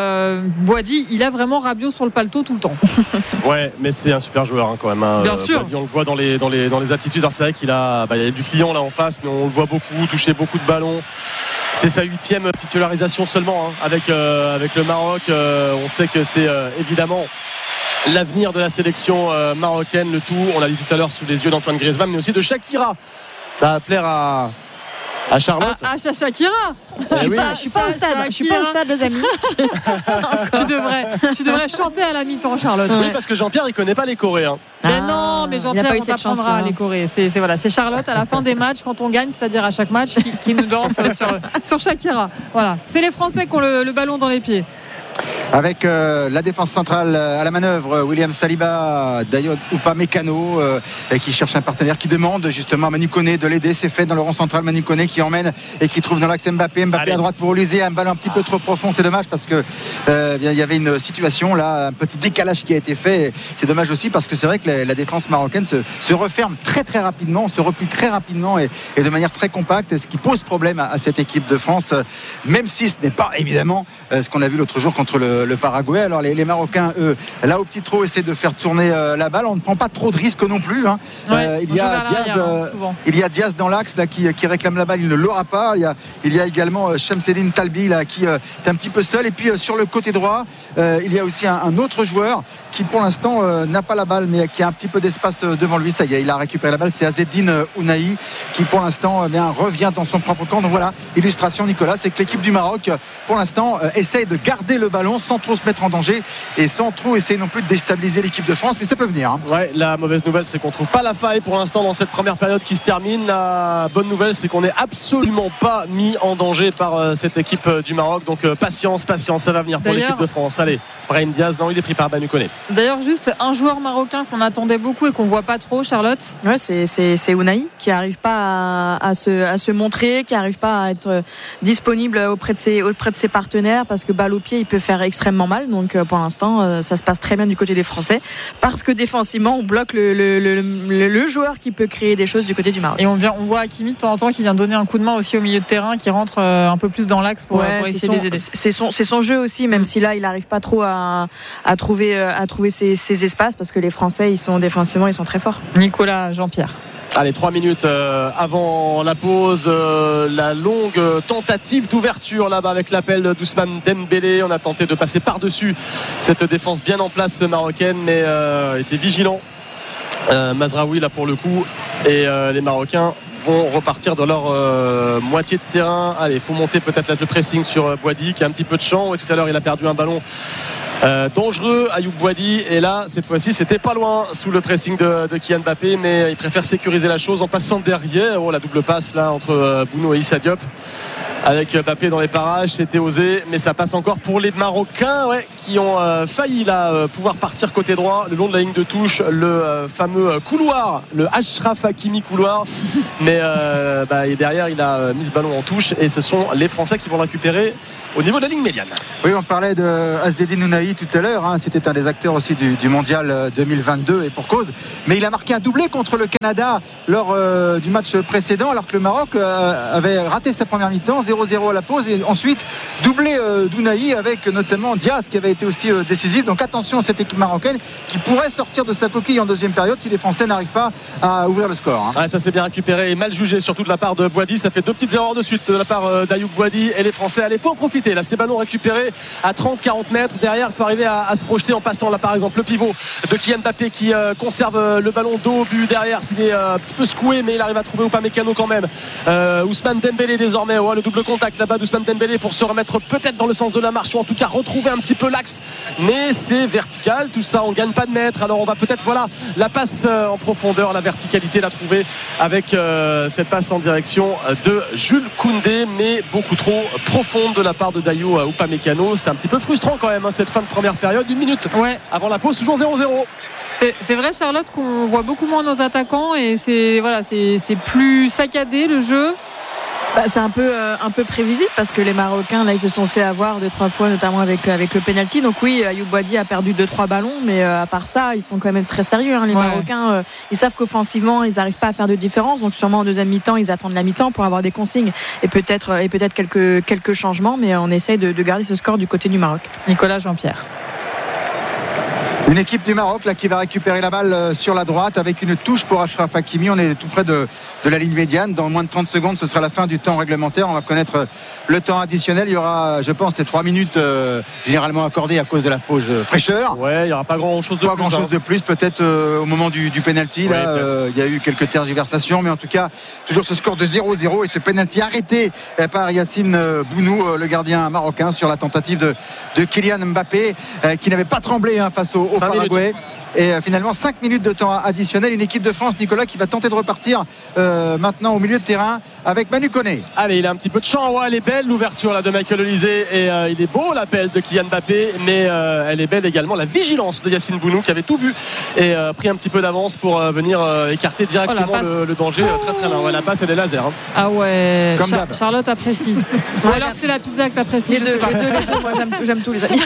Boadi, il a vraiment Rabiot sur le paletot tout le temps. Ouais, mais c'est un super joueur quand même. Bien sûr. Boadi, on le voit dans les attitudes. Alors c'est vrai qu'il a, il y a du client là en face, mais on le voit beaucoup toucher beaucoup de ballons. C'est sa 8e titularisation seulement avec le Maroc. On sait que c'est évidemment l'avenir de la sélection marocaine, le tout, on l'a dit tout à l'heure, sous les yeux d'Antoine Griezmann, mais aussi de Shakira. Ça va plaire à Charlotte. Shakira. Je suis pas au stade, les amis. tu devrais chanter à la mi-temps, Charlotte. Oui, parce que Jean-Pierre il connaît pas les Coréens. Mais non, mais Jean-Pierre, on t'apprendra les Corées. C'est Charlotte à la fin des matchs, quand on gagne, c'est-à-dire à chaque match, qui nous danse sur Shakira. Voilà, c'est les Français qui ont le ballon dans les pieds. Avec la défense centrale à la manœuvre, William Saliba, Dayot Upamecano qui cherche un partenaire, qui demande justement à Manu Koné de l'aider. C'est fait dans le rond central, Manu Koné qui emmène et qui trouve dans l'axe Mbappé à droite pour Olysée, un ballon un petit peu trop profond. C'est dommage parce que il y avait une situation là, un petit décalage qui a été fait. C'est dommage aussi parce que c'est vrai que la défense marocaine se referme très très rapidement, se replie très rapidement et de manière très compacte, ce qui pose problème à cette équipe de France, même si ce n'est pas évidemment ce qu'on a vu l'autre jour contre le Paraguay. Alors les Marocains, eux, là au petit trot, essaient de faire tourner la balle. On ne prend pas trop de risques non plus. Il y a Diaz dans l'axe là qui réclame la balle, il ne l'aura pas. Il y a également Shamseddine Talbi là qui est un petit peu seul. Et puis sur le côté droit, il y a aussi un autre joueur qui pour l'instant n'a pas la balle, mais qui a un petit peu d'espace devant lui. Ça y est, il a récupéré la balle. C'est Azzedine Ounahi qui pour l'instant revient dans son propre camp. Donc voilà, illustration, Nicolas, c'est que l'équipe du Maroc pour l'instant essaye de garder le ballon sans trop se mettre en danger et sans trop essayer non plus de déstabiliser l'équipe de France, mais ça peut venir. Ouais, la mauvaise nouvelle, c'est qu'on trouve pas la faille pour l'instant dans cette première période qui se termine. La bonne nouvelle, c'est qu'on n'est absolument pas mis en danger par cette équipe du Maroc. Donc patience, ça va venir pour l'équipe de France. Allez, Brahim Diaz, non, il est pris par Manu Koné. D'ailleurs, juste un joueur marocain qu'on attendait beaucoup et qu'on voit pas trop, Charlotte. Ouais, c'est Ounahi qui n'arrive pas à se montrer, qui n'arrive pas à être disponible auprès de ses partenaires, parce que balle au pied, il peut faire extrêmement mal. Donc pour l'instant, ça se passe très bien du côté des Français, parce que défensivement, on bloque le joueur qui peut créer des choses du côté du Maroc. Et on voit Hakimi de temps en temps qui vient donner un coup de main aussi au milieu de terrain, qui rentre un peu plus dans l'axe pour essayer de les aider. C'est son jeu aussi, même si là, il n'arrive pas trop à trouver ses espaces, parce que les Français, défensivement, ils sont très forts. Nicolas, Jean-Pierre. Allez, 3 minutes avant la pause, la longue tentative d'ouverture là-bas avec l'appel d'Ousmane Dembélé. On a tenté de passer par-dessus cette défense bien en place marocaine, mais était vigilant Mazraoui là pour le coup, et les Marocains vont repartir dans leur moitié de terrain. Allez, il faut monter peut-être là le pressing sur Boadi qui a un petit peu de champ, et tout à l'heure il a perdu un ballon dangereux, Ayoub Boadi, et là cette fois-ci c'était pas loin sous le pressing de Kylian Mbappé, mais il préfère sécuriser la chose en passant derrière. La double passe là entre Bounou et Issa Diop avec Mbappé dans les parages, c'était osé, mais ça passe encore pour les Marocains qui ont failli là pouvoir partir côté droit le long de la ligne de touche, le fameux couloir, le Achraf Hakimi couloir, mais et derrière il a mis ce ballon en touche, et ce sont les Français qui vont le récupérer au niveau de la ligne médiane. Oui, on parlait de Azzedine Ounahi tout à l'heure, c'était un des acteurs aussi du mondial 2022, et pour cause, mais il a marqué un doublé contre le Canada lors du match précédent, alors que le Maroc avait raté sa première mi-temps, 0-0 à la pause, et ensuite doublé d'Ounahi avec notamment Diaz qui avait été aussi décisif. Donc attention à cette équipe marocaine qui pourrait sortir de sa coquille en deuxième période si les Français n'arrivent pas à ouvrir le score. Ça s'est bien récupéré et mal jugé, surtout de la part de Boadi. Ça fait 2 petites erreurs de suite de la part d'Ayoub Boadi, et les Français, allez, faut en profiter là, ces ballons récupérés à 30-40 mètres. Derrière, il faut arriver à se projeter en passant là par exemple le pivot de Kylian Mbappé qui conserve le ballon dos au but. Derrière, s'il est un petit peu secoué, mais il arrive à trouver Upamecano quand même. Ousmane Dembélé désormais, le double contact là-bas d'Ousmane Dembélé pour se remettre peut-être dans le sens de la marche, ou en tout cas retrouver un petit peu l'axe, mais c'est vertical tout ça, on gagne pas de mètres. Alors on va peut-être la passe en profondeur, la verticalité la trouver avec cette passe en direction de Jules Koundé, mais beaucoup trop profonde de la part de Dayot Upamecano. C'est un petit peu frustrant quand même cette fin de première période, 1 minute avant la pause, toujours 0-0. C'est vrai, Charlotte, qu'on voit beaucoup moins nos attaquants, et c'est plus saccadé le jeu. C'est un peu prévisible, parce que les Marocains là, ils se sont fait avoir 2-3 fois, notamment avec le penalty. Donc oui, Ayoub Boadi a perdu 2-3 ballons, mais à part ça, ils sont quand même très sérieux, les Marocains. Ils savent qu'offensivement ils n'arrivent pas à faire de différence, donc sûrement en deuxième mi-temps ils attendent la mi-temps pour avoir des consignes et peut-être quelques changements, mais on essaye de garder ce score du côté du Maroc. Nicolas, Jean-Pierre. Une équipe du Maroc là qui va récupérer la balle sur la droite avec une touche pour Achraf Hakimi. On est tout près de la ligne médiane. Dans moins de 30 secondes, ce sera la fin du temps réglementaire. On va connaître le temps additionnel. Il y aura, je pense, les 3 minutes généralement accordées à cause de la pause fraîcheur. Il n'y aura pas grand-chose de plus. Peut-être au moment du penalty. Il y a eu quelques tergiversations, mais en tout cas, toujours ce score de 0-0 et ce penalty arrêté par Yacine Bounou, le gardien marocain, sur la tentative de Kylian Mbappé, qui n'avait pas tremblé face au Paraguay. Et finalement 5 minutes de temps additionnel. Une équipe de France, Nicolas, qui va tenter de repartir maintenant au milieu de terrain avec Manu Koné. Allez, il a un petit peu de champ. Elle est belle l'ouverture là de Michael Olise, et il est beau l'appel de Kylian Mbappé, mais elle est belle également la vigilance de Yacine Bounou, qui avait tout vu et pris un petit peu d'avance pour venir écarter directement le danger très très loin. La passe, elle est laser. Ah ouais, comme Charlotte apprécie. Ou alors c'est la pizza que t'apprécies. Les deux, moi j'aime tous les amis.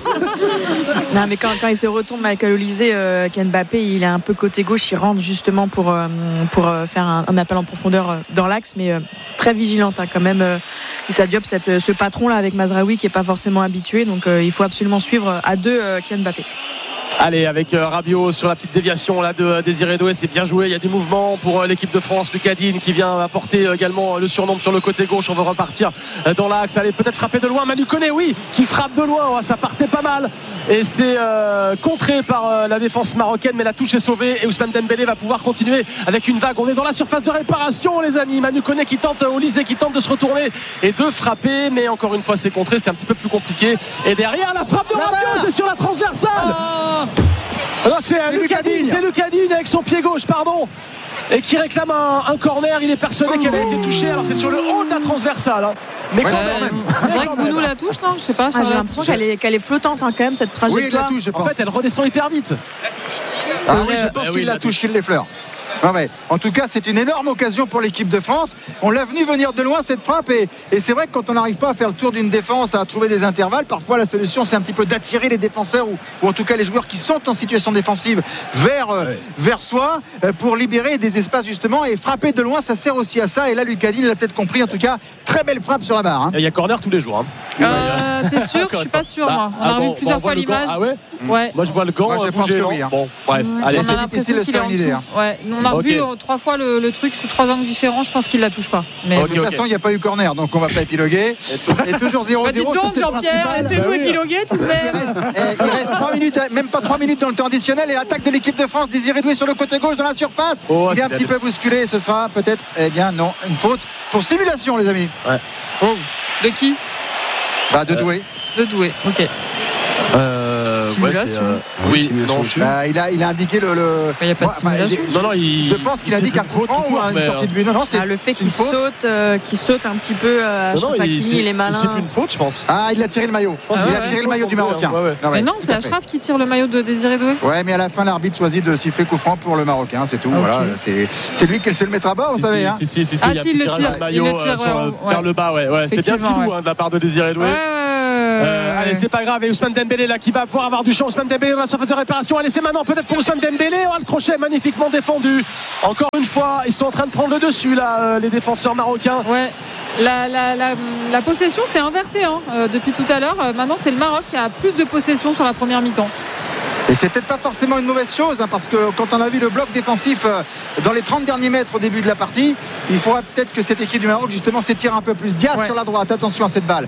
Non, mais quand il se retourne, Michael Olise, Mbappé, il est un peu côté gauche, il rentre justement pour faire un appel en profondeur dans l'axe, mais très vigilante quand même. Issa Diop, ce patron là avec Mazraoui qui est pas forcément habitué, donc il faut absolument suivre à deux Kylian Mbappé. Allez, avec Rabiot sur la petite déviation là de Désiré Doué, c'est bien joué. Il y a du mouvement pour l'équipe de France. Lucas Digne qui vient apporter également le surnombre sur le côté gauche. On va repartir dans l'axe. Allez, peut-être frapper de loin. Manu Koné, oui, qui frappe de loin. Ça partait pas mal et c'est contré par la défense marocaine, mais la touche est sauvée et Ousmane Dembélé va pouvoir continuer avec une vague. On est dans la surface de réparation, les amis. Manu Koné qui tente, Olise qui tente de se retourner et de frapper, mais encore une fois c'est contré. C'est un petit peu plus compliqué. Et derrière la frappe de Rabiot, c'est sur la transversale. Non, c'est Lucas Digne avec son pied gauche, pardon. et qui réclame un corner. Il est persuadé qu'elle a été touchée. Alors c'est sur le haut de la transversale, hein. Mais quand même. On dirait que Bounou la touche, non? Je sais pas. J'ai l'impression qu'elle est flottante, hein, quand même, cette trajectoire. Oui, il la touche, je pense. En fait, elle redescend hyper vite. Oui, je pense qu'il la touche, qu'il l'effleure. Ouais. En tout cas, c'est une énorme occasion pour l'équipe de France. On l'a venu venir de loin cette frappe et c'est vrai que quand on n'arrive pas à faire le tour d'une défense, à trouver des intervalles, parfois la solution c'est un petit peu d'attirer les défenseurs ou en tout cas les joueurs qui sont en situation défensive vers soi pour libérer des espaces justement et frapper de loin, ça sert aussi à ça. Et là, Lucadine l'a peut-être compris. En tout cas, très belle frappe sur la barre. Hein. Il y a corner tous les jours. Hein. T'es sûr? Je suis pas sûr. Moi. On a revu plusieurs fois l'image. Ah ouais. Moi je vois le gant. Moi, je pense que oui. Bon, bref. Allez, c'est difficile de se faire une idée. On a revu 3 fois le truc sous 3 angles différents. Je pense qu'il la touche pas. Mais de toute façon, il n'y a pas eu corner, donc on va pas épiloguer. Et toujours 0-0. Dis donc, Jean-Pierre, laissez-nous épiloguer tout de même. Il reste 3 minutes, même pas 3 minutes dans le temps additionnel. Et attaque de l'équipe de France. Désiré Doué sur le côté gauche dans la surface. Il est un petit peu bousculé. Ce sera peut-être, non, une faute pour simulation, les amis. De qui? De Doué. De Doué, ok. Simulation. Oui, non, il a indiqué le. Il n'y a pas de simulation. Je pense qu'il indique un faute ou une sortie de but. Non, c'est le fait qu'il saute un petit peu à Achraf Hakimi, il est malin. Il siffle une faute, je pense. Il a tiré le maillot. Il a tiré le maillot du Marocain. Mais non, c'est Achraf qui tire le maillot de Désiré Doué. Ouais, mais à la fin, l'arbitre choisit de siffler coup franc pour le Marocain, c'est tout. Voilà, c'est lui qui sait le mettre à bas, vous savez. Si, il le tire vers le bas, ouais. C'est bien filou de la part de Désiré Doué. Allez, c'est pas grave. Et Ousmane Dembélé là qui va pouvoir avoir du champ. Ousmane Dembélé dans la surface de réparation. Allez, c'est maintenant peut-être pour Ousmane Dembélé. Le crochet magnifiquement défendu. Encore une fois, ils sont en train de prendre le dessus là, les défenseurs marocains. Ouais. La possession s'est inversée depuis tout à l'heure. Maintenant, c'est le Maroc qui a plus de possession sur la première mi-temps. Et c'est peut-être pas forcément une mauvaise chose, parce que quand on a vu le bloc défensif dans les 30 derniers mètres au début de la partie, il faudra peut-être que cette équipe du Maroc justement s'étire un peu plus. Diaz sur la droite, attention à cette balle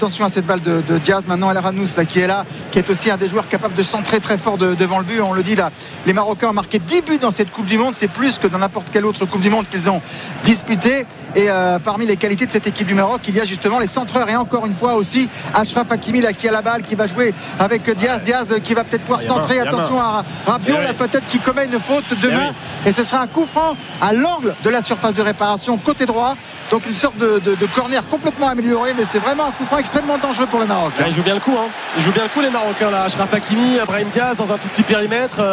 de Diaz. Maintenant El Ranous là, qui est aussi un des joueurs capables de centrer très fort devant le but. On le dit là, les Marocains ont marqué 10 buts dans cette Coupe du Monde, c'est plus que dans n'importe quelle autre Coupe du Monde qu'ils ont disputée. Et parmi les qualités de cette équipe du Maroc, il y a justement les centreurs et encore une fois aussi Achraf Hakimi là, qui a la balle, qui va jouer avec Diaz qui va peut-être pouvoir centrer. Attention à Rabiot là, peut-être qui commet une faute demain et ce sera un coup franc à l'angle de la surface de réparation côté droit, donc une sorte de corner complètement amélioré, mais c'est vraiment un coup franc extrêmement dangereux pour le Maroc. Ils jouent bien le coup, ils jouent bien le coup les Marocains là. Achraf Hakimi, Brahim Diaz dans un tout petit périmètre,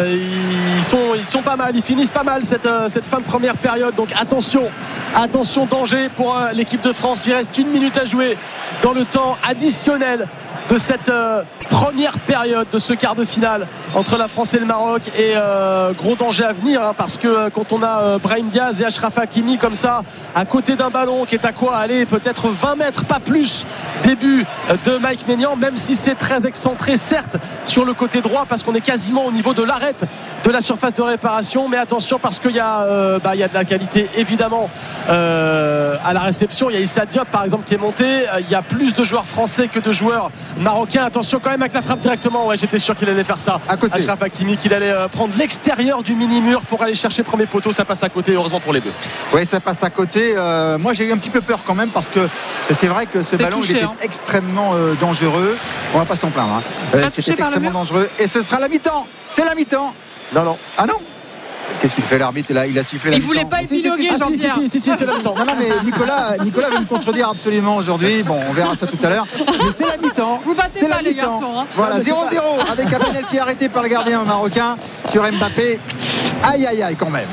ils sont pas mal, ils finissent pas mal cette fin de première période, donc attention, danger pour l'équipe de France. Il reste 1 minute à jouer dans le temps additionnel de cette première période de ce quart de finale entre la France et le Maroc, et gros danger à venir parce que quand on a Brahim Diaz et Achraf Hakimi comme ça à côté d'un ballon qui est à quoi aller peut-être 20 mètres pas plus début de Mike Maignan, même si c'est très excentré certes sur le côté droit parce qu'on est quasiment au niveau de l'arête de la surface de réparation, mais attention parce qu'il y a de la qualité évidemment à la réception. Il y a Issa Diop par exemple qui est monté, il y a plus de joueurs français que de joueurs marocains. Attention quand même avec la frappe directement, j'étais sûr qu'il allait faire ça. Achraf Hakimi, qu'il allait prendre l'extérieur du mini-mur pour aller chercher premier poteau. Ça passe à côté, heureusement pour les Bleus. Oui, ça passe à côté. Moi j'ai eu un petit peu peur quand même parce que c'est vrai que ce ballon il était extrêmement dangereux. On va pas s'en plaindre. C'était extrêmement dangereux. Et ce sera la mi-temps. C'est la mi-temps. Non. Ah non. Qu'est-ce qu'il fait l'arbitre là? Il a sifflé la mi-temps. Il voulait pas épiloguer, Jean-Pierre. Si, c'est la mi-temps. Non, mais Nicolas va me contredire absolument aujourd'hui. Bon, on verra ça tout à l'heure. Mais c'est la mi-temps. Vous battez pas les garçons. Voilà, 0-0 avec un penalty arrêté par le gardien marocain sur Mbappé. Aïe quand même.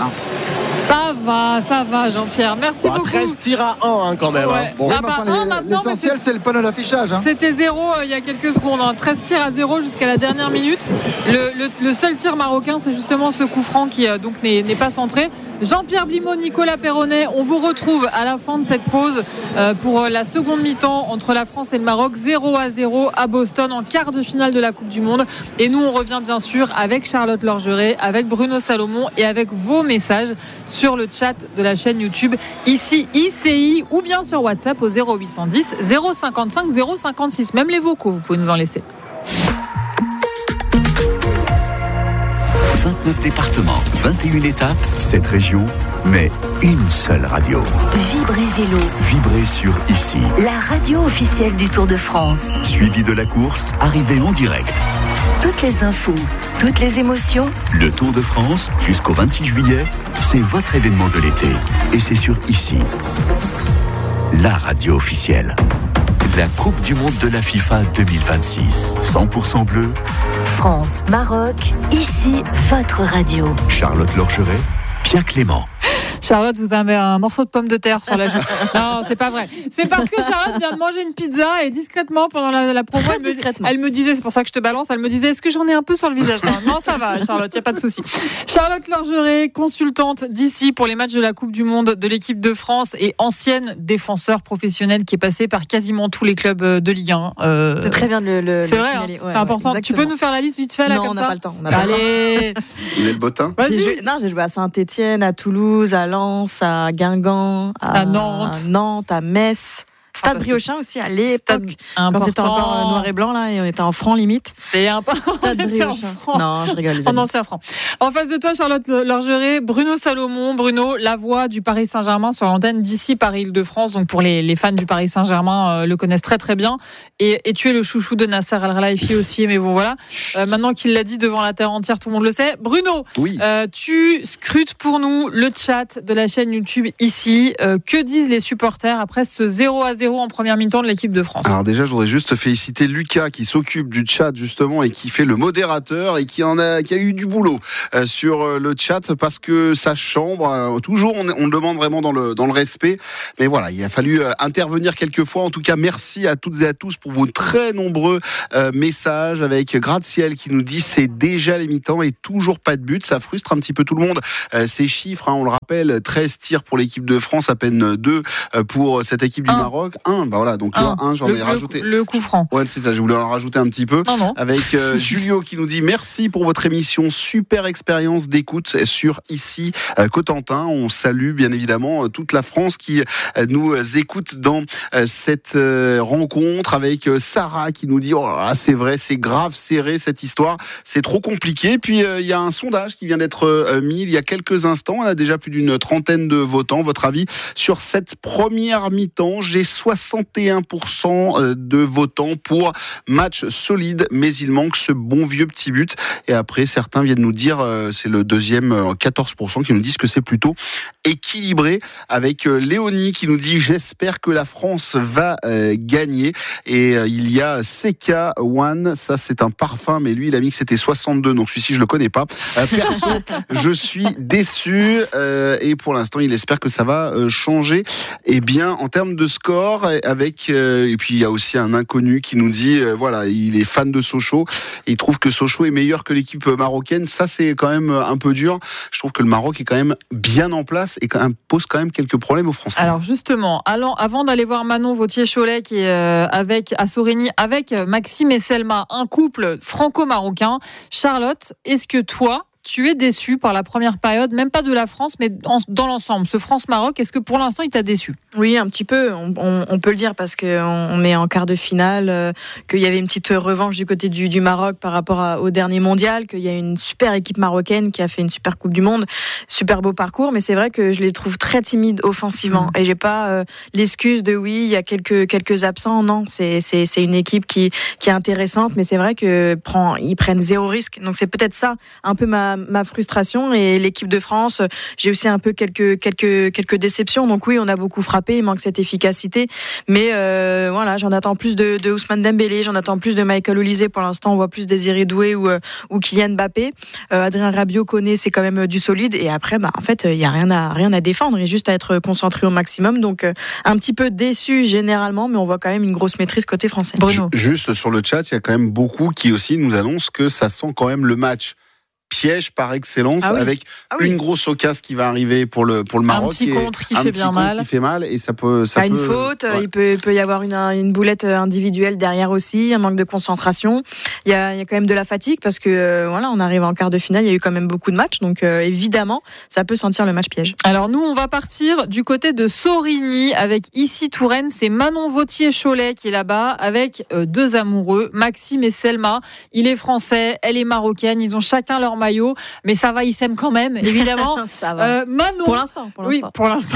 Ça va Jean-Pierre, merci beaucoup. 13 tirs à 1 quand même. Bon. L'essentiel c'est le panneau d'affichage. C'était 0 il y a quelques secondes, 13 tirs à 0 jusqu'à la dernière minute. Le seul tir marocain c'est justement ce coup franc qui donc n'est pas centré. Jean-Pierre Blimaud, Nicolas Perronnet, on vous retrouve à la fin de cette pause pour la seconde mi-temps entre la France et le Maroc, 0-0 à Boston en quart de finale de la Coupe du Monde. Et nous on revient bien sûr avec Charlotte Lorgeret, avec Bruno Salomon et avec vos messages sur le chat de la chaîne YouTube ici ICI ou bien sur WhatsApp au 0810 055 056, même les vocaux vous pouvez nous en laisser. 29 départements, 21 étapes, 7 régions, mais une seule radio. Vibrez Vélo. Vibrez sur ici. La radio officielle du Tour de France. Suivi de la course, arrivée en direct. Toutes les infos, toutes les émotions. Le Tour de France, jusqu'au 26 juillet, c'est votre événement de l'été. Et c'est sur ICI, la radio officielle. La Coupe du Monde de la FIFA 2026. 100% bleu. France, Maroc, ici votre radio. Charlotte Lorcheret, Pierre Clément. Charlotte, vous avez un morceau de pomme de terre sur la joue. Non, c'est pas vrai. C'est parce que Charlotte vient de manger une pizza et discrètement, pendant la promo, elle me disait, c'est pour ça que je te balance, elle me disait, est-ce que j'en ai un peu sur le visage? Non, ça va, Charlotte, y a pas de souci. Charlotte Lorgeret, consultante d'ici pour les matchs de la Coupe du Monde de l'équipe de France et ancienne défenseur professionnelle qui est passée par quasiment tous les clubs de Ligue 1. C'est très bien de le c'est vrai, signaler. c'est important. Tu peux nous faire la liste vite fait là, non, comme ça? on n'a pas le temps. Allez. Vous avez le bottin? J'ai joué à Saint-Etienne, à Toulouse, à Lens, à Guingamp, à Nantes, à Metz. Stade Briochin aussi à l'époque, quand c'était encore noir et blanc là, et on était en franc limite. C'est important. Stade Briochin. Non, je rigole. En ancien franc. En face de toi, Charlotte Lorgeret, Bruno Salomon. Bruno, la voix du Paris Saint-Germain sur l'antenne d'ici Paris-Île-de-France. Donc pour les fans du Paris Saint-Germain le connaissent très très bien. Et tu es le chouchou de Nasser Al-Khelaifi aussi. Mais bon voilà. Maintenant qu'il l'a dit devant la terre entière, tout le monde le sait. Bruno, oui. Tu scrutes pour nous le chat de la chaîne YouTube ici. Que disent les supporters après ce 0-0 en première mi-temps de l'équipe de France? Alors déjà, je voudrais juste féliciter Lucas qui s'occupe du chat justement et qui fait le modérateur et qui a eu du boulot sur le chat parce que sa chambre, toujours on le demande vraiment dans le respect. Mais voilà, il a fallu intervenir quelques fois. En tout cas, merci à toutes et à tous pour vos très nombreux messages avec Gratte-Ciel qui nous dit c'est déjà les mi-temps et toujours pas de but. Ça frustre un petit peu tout le monde. Ces chiffres, on le rappelle, 13 tirs pour l'équipe de France, à peine 2 pour cette équipe du Maroc. 1, bah voilà, donc j'en ai rajouté. Le coup franc. Ouais, c'est ça, je voulais en rajouter un petit peu. Non. Avec Julio qui nous dit merci pour votre émission, super expérience d'écoute sur ici Cotentin. On salue bien évidemment toute la France qui nous écoute dans cette rencontre, avec Sarah qui nous dit oh là là, c'est vrai, c'est grave serré cette histoire, c'est trop compliqué. Puis il y a un sondage qui vient d'être mis il y a quelques instants, on a déjà plus d'une trentaine de votants. Votre avis sur cette première mi-temps? J'ai 61% de votants pour match solide, mais il manque ce bon vieux petit but. Et après, certains viennent nous dire, c'est le deuxième 14% qui nous disent que c'est plutôt équilibré, avec Léonie qui nous dit j'espère que la France va gagner. Et il y a Seka One, ça c'est un parfum, mais lui il a mis que c'était 62, donc celui-ci je le connais pas. Perso, je suis déçu et pour l'instant il espère que ça va changer. Et bien en termes de score, avec et puis il y a aussi un inconnu qui nous dit voilà, il est fan de Sochaux et il trouve que Sochaux est meilleur que l'équipe marocaine. Ça c'est quand même un peu dur. Je trouve que le Maroc est quand même bien en place et pose quand même quelques problèmes aux Français. Alors justement, avant d'aller voir Manon Vautier-Cholet qui est à Sorigny avec Maxime et Selma, un couple franco-marocain. Charlotte, est-ce que toi tu es déçu par la première période, même pas de la France, mais dans l'ensemble, ce France-Maroc, est-ce que pour l'instant il t'a déçu? Oui, un petit peu, on peut le dire, parce qu'on est en quart de finale, qu'il y avait une petite revanche du côté du Maroc par rapport au dernier mondial, qu'il y a une super équipe marocaine qui a fait une super Coupe du Monde, super beau parcours, mais c'est vrai que je les trouve très timides offensivement, et j'ai pas l'excuse de oui, il y a quelques absents, non, c'est une équipe qui est intéressante, mais c'est vrai que ils prennent zéro risque, donc c'est peut-être ça, un peu ma frustration. Et l'équipe de France, j'ai aussi un peu quelques déceptions. Donc oui, on a beaucoup frappé, il manque cette efficacité. Mais voilà, j'en attends plus de Ousmane Dembélé, j'en attends plus de Michael Olise. Pour l'instant, on voit plus Désiré Doué ou Kylian Mbappé. Adrien Rabiot connaît, c'est quand même du solide. Et après, en fait, il y a rien à défendre. Il y a juste à être concentré au maximum. Donc un petit peu déçu généralement, mais on voit quand même une grosse maîtrise côté français. Bruno. Juste sur le chat, il y a quand même beaucoup qui aussi nous annoncent que ça sent quand même le match piège par excellence, avec une grosse occasion qui va arriver pour le Maroc. Un petit contre qui fait bien mal. Qui fait mal et ça peut. Une faute, ouais. il peut y avoir une boulette individuelle derrière aussi, un manque de concentration. Il y a quand même de la fatigue parce que voilà, on arrive en quart de finale, il y a eu quand même beaucoup de matchs, donc évidemment, ça peut sentir le match piège. Alors nous, on va partir du côté de Sorigny avec ici Touraine, c'est Manon Vautier-Cholet qui est là-bas avec deux amoureux, Maxime et Selma. Il est français, elle est marocaine, ils ont chacun leur maillot, mais ça va, ils s'aiment quand même, évidemment. Ça va. Manon, pour l'instant. Oui, pour l'instant.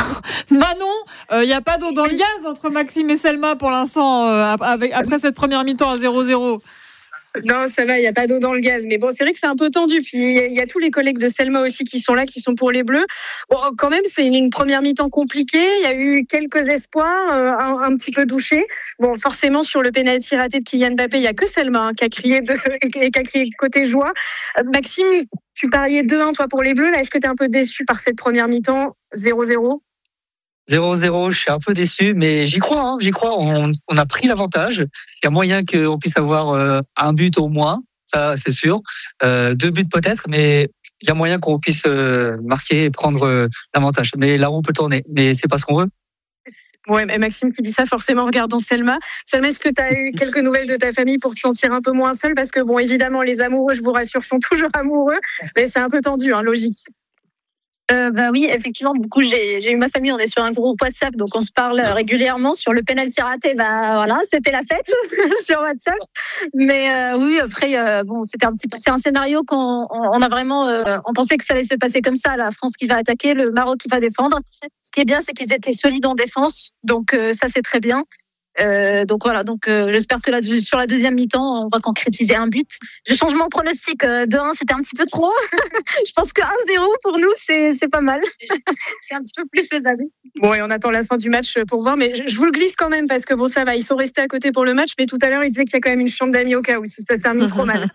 Manon, il n'y a pas d'eau dans le gaz entre Maxime et Selma pour l'instant, après cette première mi-temps à 0-0. Non, ça va, il n'y a pas d'eau dans le gaz. Mais bon, c'est vrai que c'est un peu tendu. Puis il y a tous les collègues de Selma aussi qui sont là, qui sont pour les Bleus. Bon, quand même, c'est une première mi-temps compliquée. Il y a eu quelques espoirs, un petit peu douchés. Bon, forcément, sur le pénalty raté de Kylian Mbappé, il n'y a que Selma qui a crié côté joie. Maxime, tu pariais 2-1 toi pour les Bleus. Là, est-ce que tu es un peu déçu par cette première mi-temps 0-0 0-0, je suis un peu déçu, mais j'y crois. On a pris l'avantage. Il y a moyen qu'on puisse avoir un but au moins, ça c'est sûr. 2 buts peut-être, mais il y a moyen qu'on puisse marquer et prendre l'avantage. Mais la roue peut tourner, mais c'est pas ce qu'on veut. Ouais, mais Maxime qui dit ça forcément en regardant Selma. Selma, est-ce que tu as eu quelques nouvelles de ta famille pour te sentir un peu moins seule? Parce que bon, évidemment, les amoureux, je vous rassure, sont toujours amoureux, mais c'est un peu tendu, logique. Oui, effectivement, du coup, j'ai eu ma famille, on est sur un groupe WhatsApp, donc on se parle régulièrement. Sur le penalty raté, voilà, c'était la fête sur WhatsApp. Mais oui, après, c'est un scénario qu'on a vraiment, on pensait que ça allait se passer comme ça, la France qui va attaquer, le Maroc qui va défendre. Ce qui est bien, c'est qu'ils étaient solides en défense, donc ça c'est très bien. Donc j'espère que sur la deuxième mi-temps on va concrétiser un but. Je change mon pronostic, 2-1 c'était un petit peu trop. Je pense que 1-0 pour nous c'est pas mal. C'est un petit peu plus faisable. Bon, et on attend la fin du match pour voir, mais je vous le glisse quand même parce que bon, ça va, ils sont restés à côté pour le match, mais tout à l'heure ils disaient qu'il y a quand même une chambre d'amis au cas où si ça termine trop mal.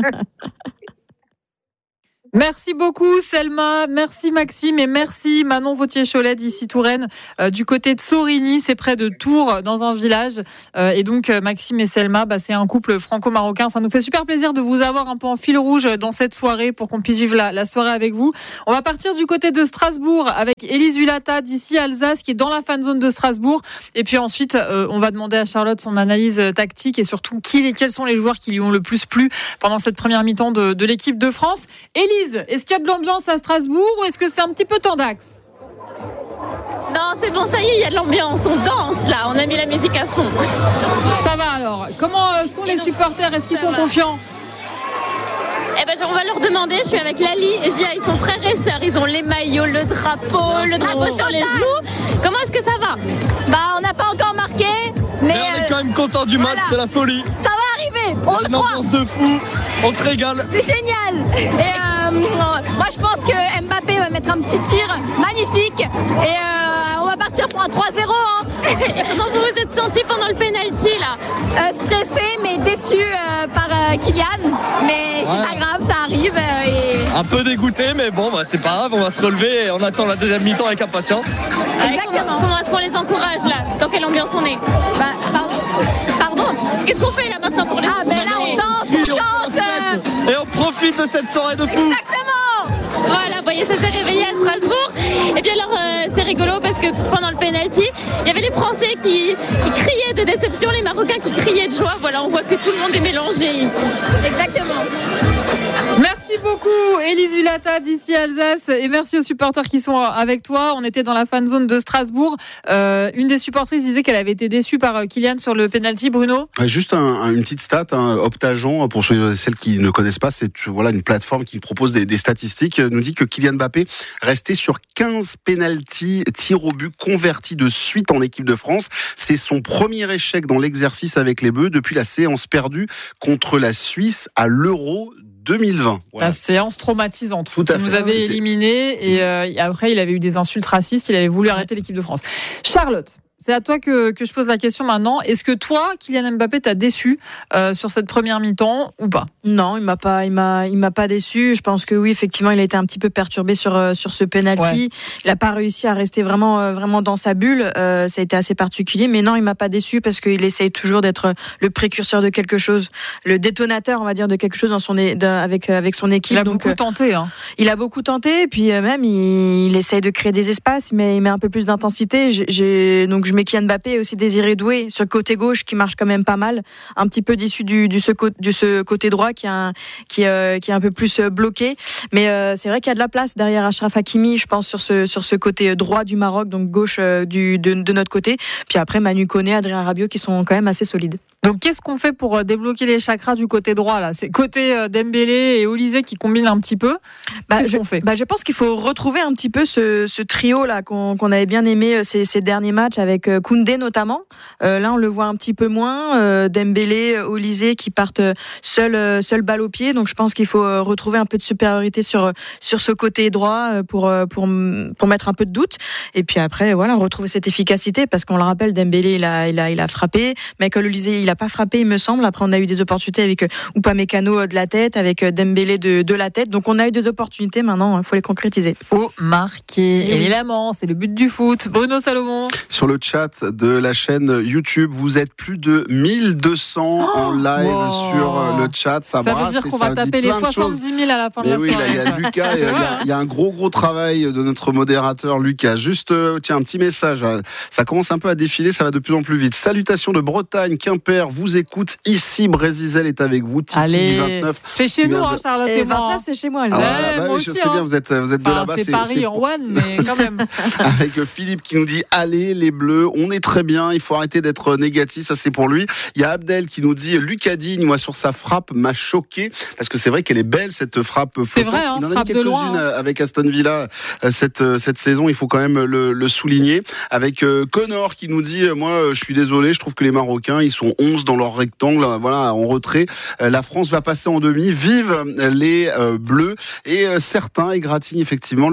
Merci beaucoup Selma, merci Maxime et merci Manon Vautier-Cholet d'ici Touraine, du côté de Sorigny, c'est près de Tours dans un village, et donc Maxime et Selma, c'est un couple franco-marocain. Ça nous fait super plaisir de vous avoir un peu en fil rouge dans cette soirée pour qu'on puisse vivre la soirée avec vous. On va partir du côté de Strasbourg avec Élise Hulata d'ici Alsace qui est dans la fan zone de Strasbourg, et puis ensuite on va demander à Charlotte son analyse tactique et surtout quels sont les joueurs qui lui ont le plus plu pendant cette première mi-temps de l'équipe de France. Élise, est-ce qu'il y a de l'ambiance à Strasbourg ou est-ce que c'est un petit peu tendax? Non, c'est bon, ça y est, il y a de l'ambiance, on danse là, on a mis la musique à fond. Ça va alors. Comment sont les supporters? Est-ce qu'ils sont confiants? On va leur demander. Je suis avec Lali et Gia, ils sont frères et sœurs, ils ont les maillots, le drapeau sur les genoux. Comment est-ce que ça va? On n'a pas encore marqué, mais on est quand même content du match, c'est la folie. Ça va arriver, on le croit. Une ambiance de fou, on se régale. C'est génial. Et moi je pense que Mbappé va mettre un petit tir magnifique et on va partir pour un 3-0. Et comment vous vous êtes senti pendant le penalty là? Stressé mais déçu par Kylian, mais c'est pas grave, ça arrive. Un peu dégoûté, mais bon, c'est pas grave, on va se relever et on attend la deuxième mi-temps avec impatience. Exactement. Comment est-ce qu'on les encourage là? Dans quelle ambiance on est? Pardon. Qu'est-ce qu'on fait là maintenant pour les là on danse, on chante. Et on profite de cette soirée de fou. Exactement. Voilà, vous voyez, ça s'est réveillé à Strasbourg. Et bien alors, c'est rigolo parce que pendant le penalty, il y avait les Français qui criaient de déception, les Marocains qui criaient de joie. Voilà, on voit que tout le monde est mélangé ici. Exactement. Merci beaucoup Élise Hulata d'ici Alsace et merci aux supporters qui sont avec toi. On était dans la fan zone de Strasbourg. Une des supportrices disait qu'elle avait été déçue par Kylian sur le penalty. Bruno, juste une petite stat, Optagon, pour celles qui ne connaissent pas, c'est une plateforme qui propose des statistiques, nous dit que Kylian Mbappé restait sur 15 penalties tirs au but convertis de suite en équipe de France. C'est son premier échec dans l'exercice avec les Bleus depuis la séance perdue contre la Suisse à l'Euro 2020. La séance traumatisante. Tout à fait. Il nous avait éliminés et après il avait eu des insultes racistes, il avait voulu arrêter l'équipe de France. Charlotte, c'est à toi que je pose la question maintenant. Est-ce que toi, Kylian Mbappé, t'a déçu sur cette première mi-temps ou pas? Non, il m'a pas déçu. Je pense que oui, effectivement, il a été un petit peu perturbé sur ce penalty. Ouais. Il a pas réussi à rester vraiment dans sa bulle. Ça a été assez particulier, mais non, il m'a pas déçu parce qu'il essaye toujours d'être le précurseur de quelque chose, le détonateur, on va dire, de quelque chose avec son équipe. Il a beaucoup tenté. Il a beaucoup tenté, et puis même il essaye de créer des espaces, mais il met un peu plus d'intensité. Donc je mets Kylian Mbappé aussi Désiré Doué sur le côté gauche qui marche quand même pas mal, un petit peu déçu de ce côté droit qui est un peu plus bloqué, mais c'est vrai qu'il y a de la place derrière Achraf Hakimi, je pense, sur ce côté droit du Maroc, donc gauche de notre côté, puis après Manu Koné, Adrien Rabiot qui sont quand même assez solides. Donc qu'est-ce qu'on fait pour débloquer les chakras du côté droit là? C'est côté Dembélé et Olysée qui combinent un petit peu. Qu'est-ce qu'on fait? Je pense qu'il faut retrouver un petit peu ce trio là qu'on avait bien aimé ces derniers matchs avec Koundé notamment. Là on le voit un petit peu moins. Dembélé, Olysée qui partent seul balle au pied. Donc je pense qu'il faut retrouver un peu de supériorité sur ce côté droit pour mettre un peu de doute. Et puis après voilà, retrouver cette efficacité parce qu'on le rappelle, Dembélé il a frappé. Michael Olysée il a pas frappé il me semble. Après on a eu des opportunités avec Upamecano de la tête, avec Dembélé de la tête. Donc on a eu des opportunités, maintenant il faut les concrétiser. Faut marquer, évidemment, c'est le but du foot. Bruno Salomon. Sur le chat de la chaîne YouTube, vous êtes plus de 1200 en live sur le chat. Ça veut dire qu'on va taper les 70 000 à la fin de la soirée. Oui, là, il y a Lucas, il y a un gros travail de notre modérateur Lucas. Juste, tiens, un petit message. Ça commence un peu à défiler, ça va de plus en plus vite. Salutations de Bretagne, Quimper, vous écoute. Ici, Brézizel est avec vous. Titi du 29. C'est chez nous, Charlotte et moi. 29, c'est chez moi. Oui, je sais bien, vous êtes de là-bas. C'est Paris en one, mais quand même. Avec Philippe qui nous dit allez les Bleus, on est très bien, il faut arrêter d'être négatif, ça c'est pour lui. Il y a Abdel qui nous dit Lucas Digne, moi sur sa frappe m'a choqué parce que c'est vrai qu'elle est belle cette frappe flottante. C'est vrai, il en a mis quelques-unes avec Aston Villa cette saison, il faut quand même le souligner. Avec Connor qui nous dit moi je suis désolé, je trouve que les Marocains ils sont 11 dans leur rectangle, voilà, en retrait. La France va passer en demi, vive les Bleus. Et certains égratignent effectivement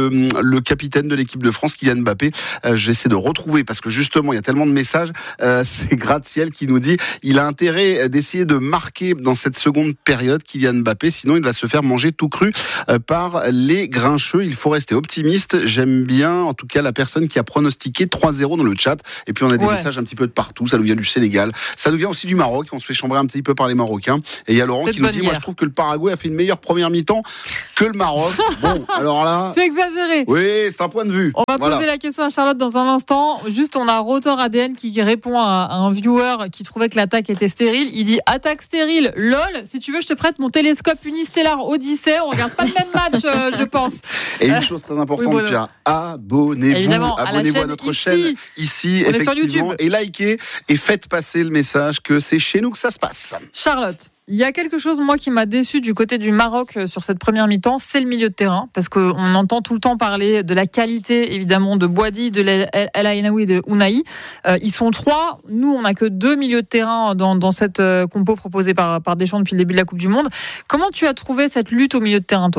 le capitaine de l'équipe de France, Kylian Mbappé. J'essaie de retrouver parce que justement il y a tellement de messages. C'est Gratte-Ciel qui nous dit il a intérêt d'essayer de marquer dans cette seconde période Kylian Mbappé, sinon il va se faire manger tout cru par les grincheux. Il faut rester optimiste. J'aime bien en tout cas la personne qui a pronostiqué 3-0 dans le chat. Et puis on a des messages un petit peu de partout. Ça nous vient du Sénégal, ça nous vient aussi du Maroc. On se fait chambrer un petit peu par les Marocains. Et il y a Laurent qui nous dit moi je trouve que le Paraguay a fait une meilleure première mi-temps que le Maroc. Bon, alors là, c'est exagéré. Oui, c'est un point de vue. On va poser la question à Charlotte dans un instant. Juste, on a Rotor ADN qui répond à un viewer qui trouvait que l'attaque était stérile. Il dit attaque stérile, lol. Si tu veux, je te prête mon télescope unistellar Odyssey. On regarde pas le même match, je pense. Et une chose très importante, Pierre, abonnez-vous à notre chaîne ici, on effectivement, et likez et faites passer le message que c'est chez nous que ça se passe. Charlotte. Il y a quelque chose, moi, qui m'a déçu du côté du Maroc sur cette première mi-temps, c'est le milieu de terrain, parce qu'on entend tout le temps parler de la qualité, évidemment, de Boadi, de El Ainaoui et de Ounahi. Ils sont 3. Nous, on n'a que 2 milieux de terrain dans cette compo proposée par Deschamps depuis le début de la Coupe du Monde. Comment tu as trouvé cette lutte au milieu de terrain, toi ?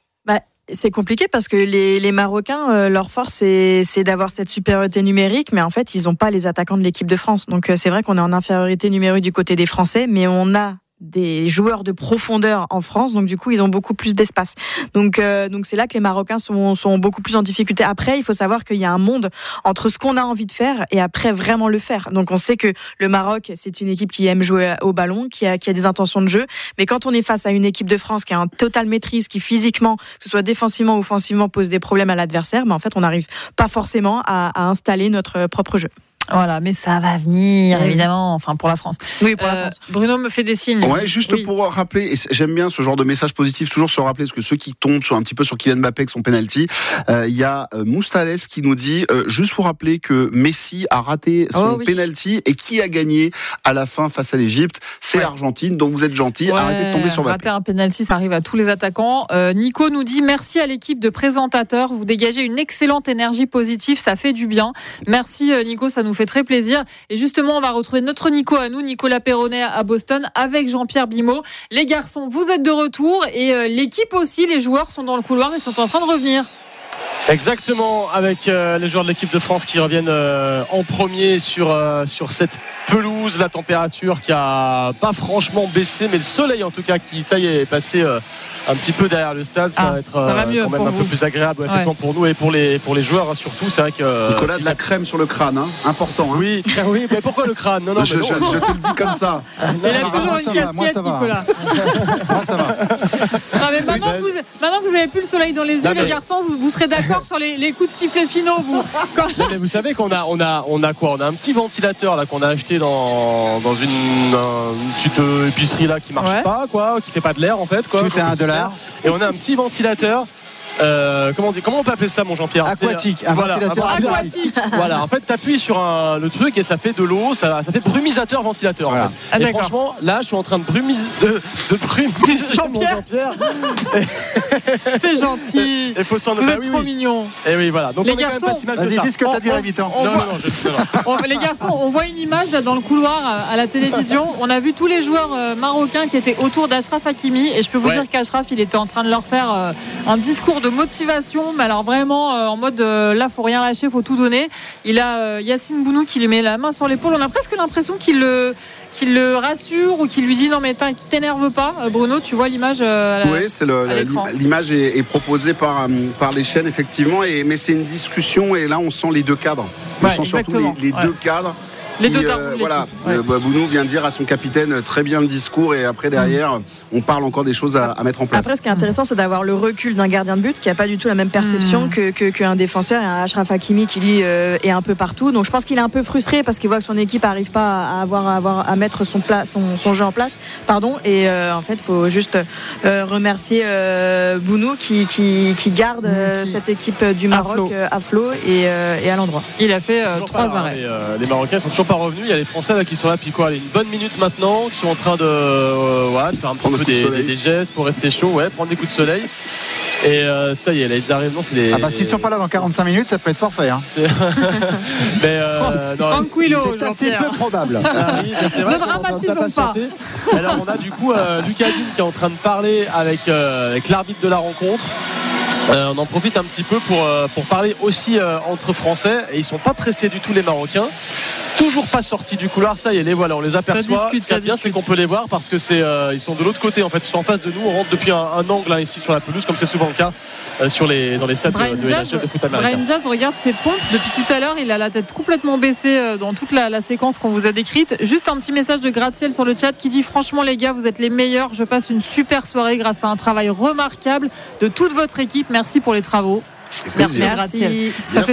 C'est compliqué parce que les Marocains, leur force, c'est d'avoir cette supériorité numérique, mais en fait, ils n'ont pas les attaquants de l'équipe de France. Donc, c'est vrai qu'on est en infériorité numérique du côté des Français, mais on a des joueurs de profondeur en France, donc du coup ils ont beaucoup plus d'espace. Donc c'est là que les Marocains sont beaucoup plus en difficulté. Après, il faut savoir qu'il y a un monde entre ce qu'on a envie de faire et après vraiment le faire. Donc on sait que le Maroc, c'est une équipe qui aime jouer au ballon, qui a des intentions de jeu, mais quand on est face à une équipe de France qui a une totale maîtrise, qui physiquement, que ce soit défensivement ou offensivement, pose des problèmes à l'adversaire, mais en fait on n'arrive pas forcément à installer notre propre jeu. Voilà, mais ça va venir, évidemment, enfin pour la France. Oui, pour la France. Bruno me fait des signes. Ouais, juste pour rappeler, et j'aime bien ce genre de message positif, toujours se rappeler, parce que ceux qui tombent un petit peu sur Kylian Mbappé avec son penalty, il y a Moustales qui nous dit, juste pour rappeler que Messi a raté son penalty, et qui a gagné à la fin face à l'Égypte, c'est l'Argentine, donc vous êtes gentils, arrêtez de tomber sur Mbappé. Rater un penalty, ça arrive à tous les attaquants. Nico nous dit, merci à l'équipe de présentateurs, vous dégagez une excellente énergie positive, ça fait du bien. Merci Nico, ça nous fait très plaisir. Et justement, on va retrouver notre Nico à nous, Nicolas Perronnet à Boston, avec Jean-Pierre Bimeau. Les garçons, vous êtes de retour et l'équipe aussi, les joueurs sont dans le couloir et sont en train de revenir. Exactement, avec les joueurs de l'équipe de France qui reviennent en premier sur cette pelouse, la température qui a pas franchement baissé, mais le soleil en tout cas qui, ça y est passé un petit peu derrière le stade, ça va être quand même un peu plus agréable effectivement pour nous et pour les joueurs surtout. C'est vrai que Nicolas, de la crème sur le crâne, important. Hein. Oui, mais pourquoi le crâne? Non, je te le dis comme ça. Il a toujours une casquette, Nicolas. Moi ça va. Non, mais maintenant que vous avez plus le soleil dans les yeux, les garçons, vous serez d'accord sur les coups de sifflet finaux, vous. Non, mais vous savez qu'on a quoi? On a un petit ventilateur là qu'on a acheté dans une petite épicerie là qui marche pas, quoi, qui fait pas de l'air en fait, quoi. Tout est $1. Et on a un petit ventilateur comment on peut appeler ça, mon Jean-Pierre? Aquatique, un ventilateur aquatique. Voilà, en fait, t'appuies sur le truc et ça fait de l'eau, ça fait brumisateur-ventilateur. Voilà. En fait. Et franchement, là, je suis en train de brumiser Jean-Pierre. C'est gentil. Il faut s'en Vous êtes trop mignons. Et oui, voilà. Donc les on est garçons, quand même pas si mal que vas-y, ça. dis ce que t'as dit à l'habitant. Les garçons, on voit une image là, dans le couloir à la télévision. On a vu tous les joueurs marocains qui étaient autour d'Achraf Hakimi et je peux vous dire qu'Achraf, il était en train de leur faire un discours de motivation, mais alors vraiment en mode là, faut rien lâcher, faut tout donner. Il a Yacine Bounou qui lui met la main sur l'épaule. On a presque l'impression qu'il le rassure ou qu'il lui dit non mais t'énerve pas. Bruno, tu vois l'image Oui, l'image est proposée par les chaînes effectivement, mais c'est une discussion et là on sent les deux cadres. On sent surtout les deux cadres. Les deux voilà, Bounou vient dire à son capitaine très bien le discours et après derrière on parle encore des choses à mettre en place. Après, ce qui est intéressant, c'est d'avoir le recul d'un gardien de but qui n'a pas du tout la même perception qu'un défenseur et un Achraf Hakimi qui lui est un peu partout. Donc je pense qu'il est un peu frustré parce qu'il voit que son équipe n'arrive pas à mettre son jeu en place. Et en fait, il faut juste remercier Bounou qui garde cette équipe du Maroc à flot et à l'endroit. Il a fait 3 arrêts. Les Marocains sont toujours pas revenus. Il y a les Français là qui sont là depuis une bonne minute maintenant, qui sont en train de faire un petit peu des gestes pour rester chaud, prendre des coups de soleil. Et ça y est, là ils arrivent. Non, c'est les. S'ils sont pas là dans 45 minutes, ça peut être forfait. Mais tranquillo, c'est assez peu probable. C'est vrai, ne dramatisons pas. Alors on a du coup Lucas Digne qui est en train de parler avec l'arbitre de la rencontre. On en profite un petit peu pour parler aussi entre Français et ils sont pas pressés du tout les Marocains. Toujours pas sortis du couloir, ça y est, les voilà, on les aperçoit. Ce qui est bien, c'est qu'on peut les voir parce que ils sont de l'autre côté en fait, ils sont en face de nous. On rentre depuis un angle ici sur la pelouse, comme c'est souvent le cas dans les stades de NHL de foot américain. Brahim Diaz regarde ses pompes depuis tout à l'heure, il a la tête complètement baissée dans toute la séquence qu'on vous a décrite. Juste un petit message de gratte-ciel sur le chat qui dit franchement les gars, vous êtes les meilleurs. Je passe une super soirée grâce à un travail remarquable de toute votre équipe. Merci pour les travaux. Merci. Gratte-ciel. Ça fait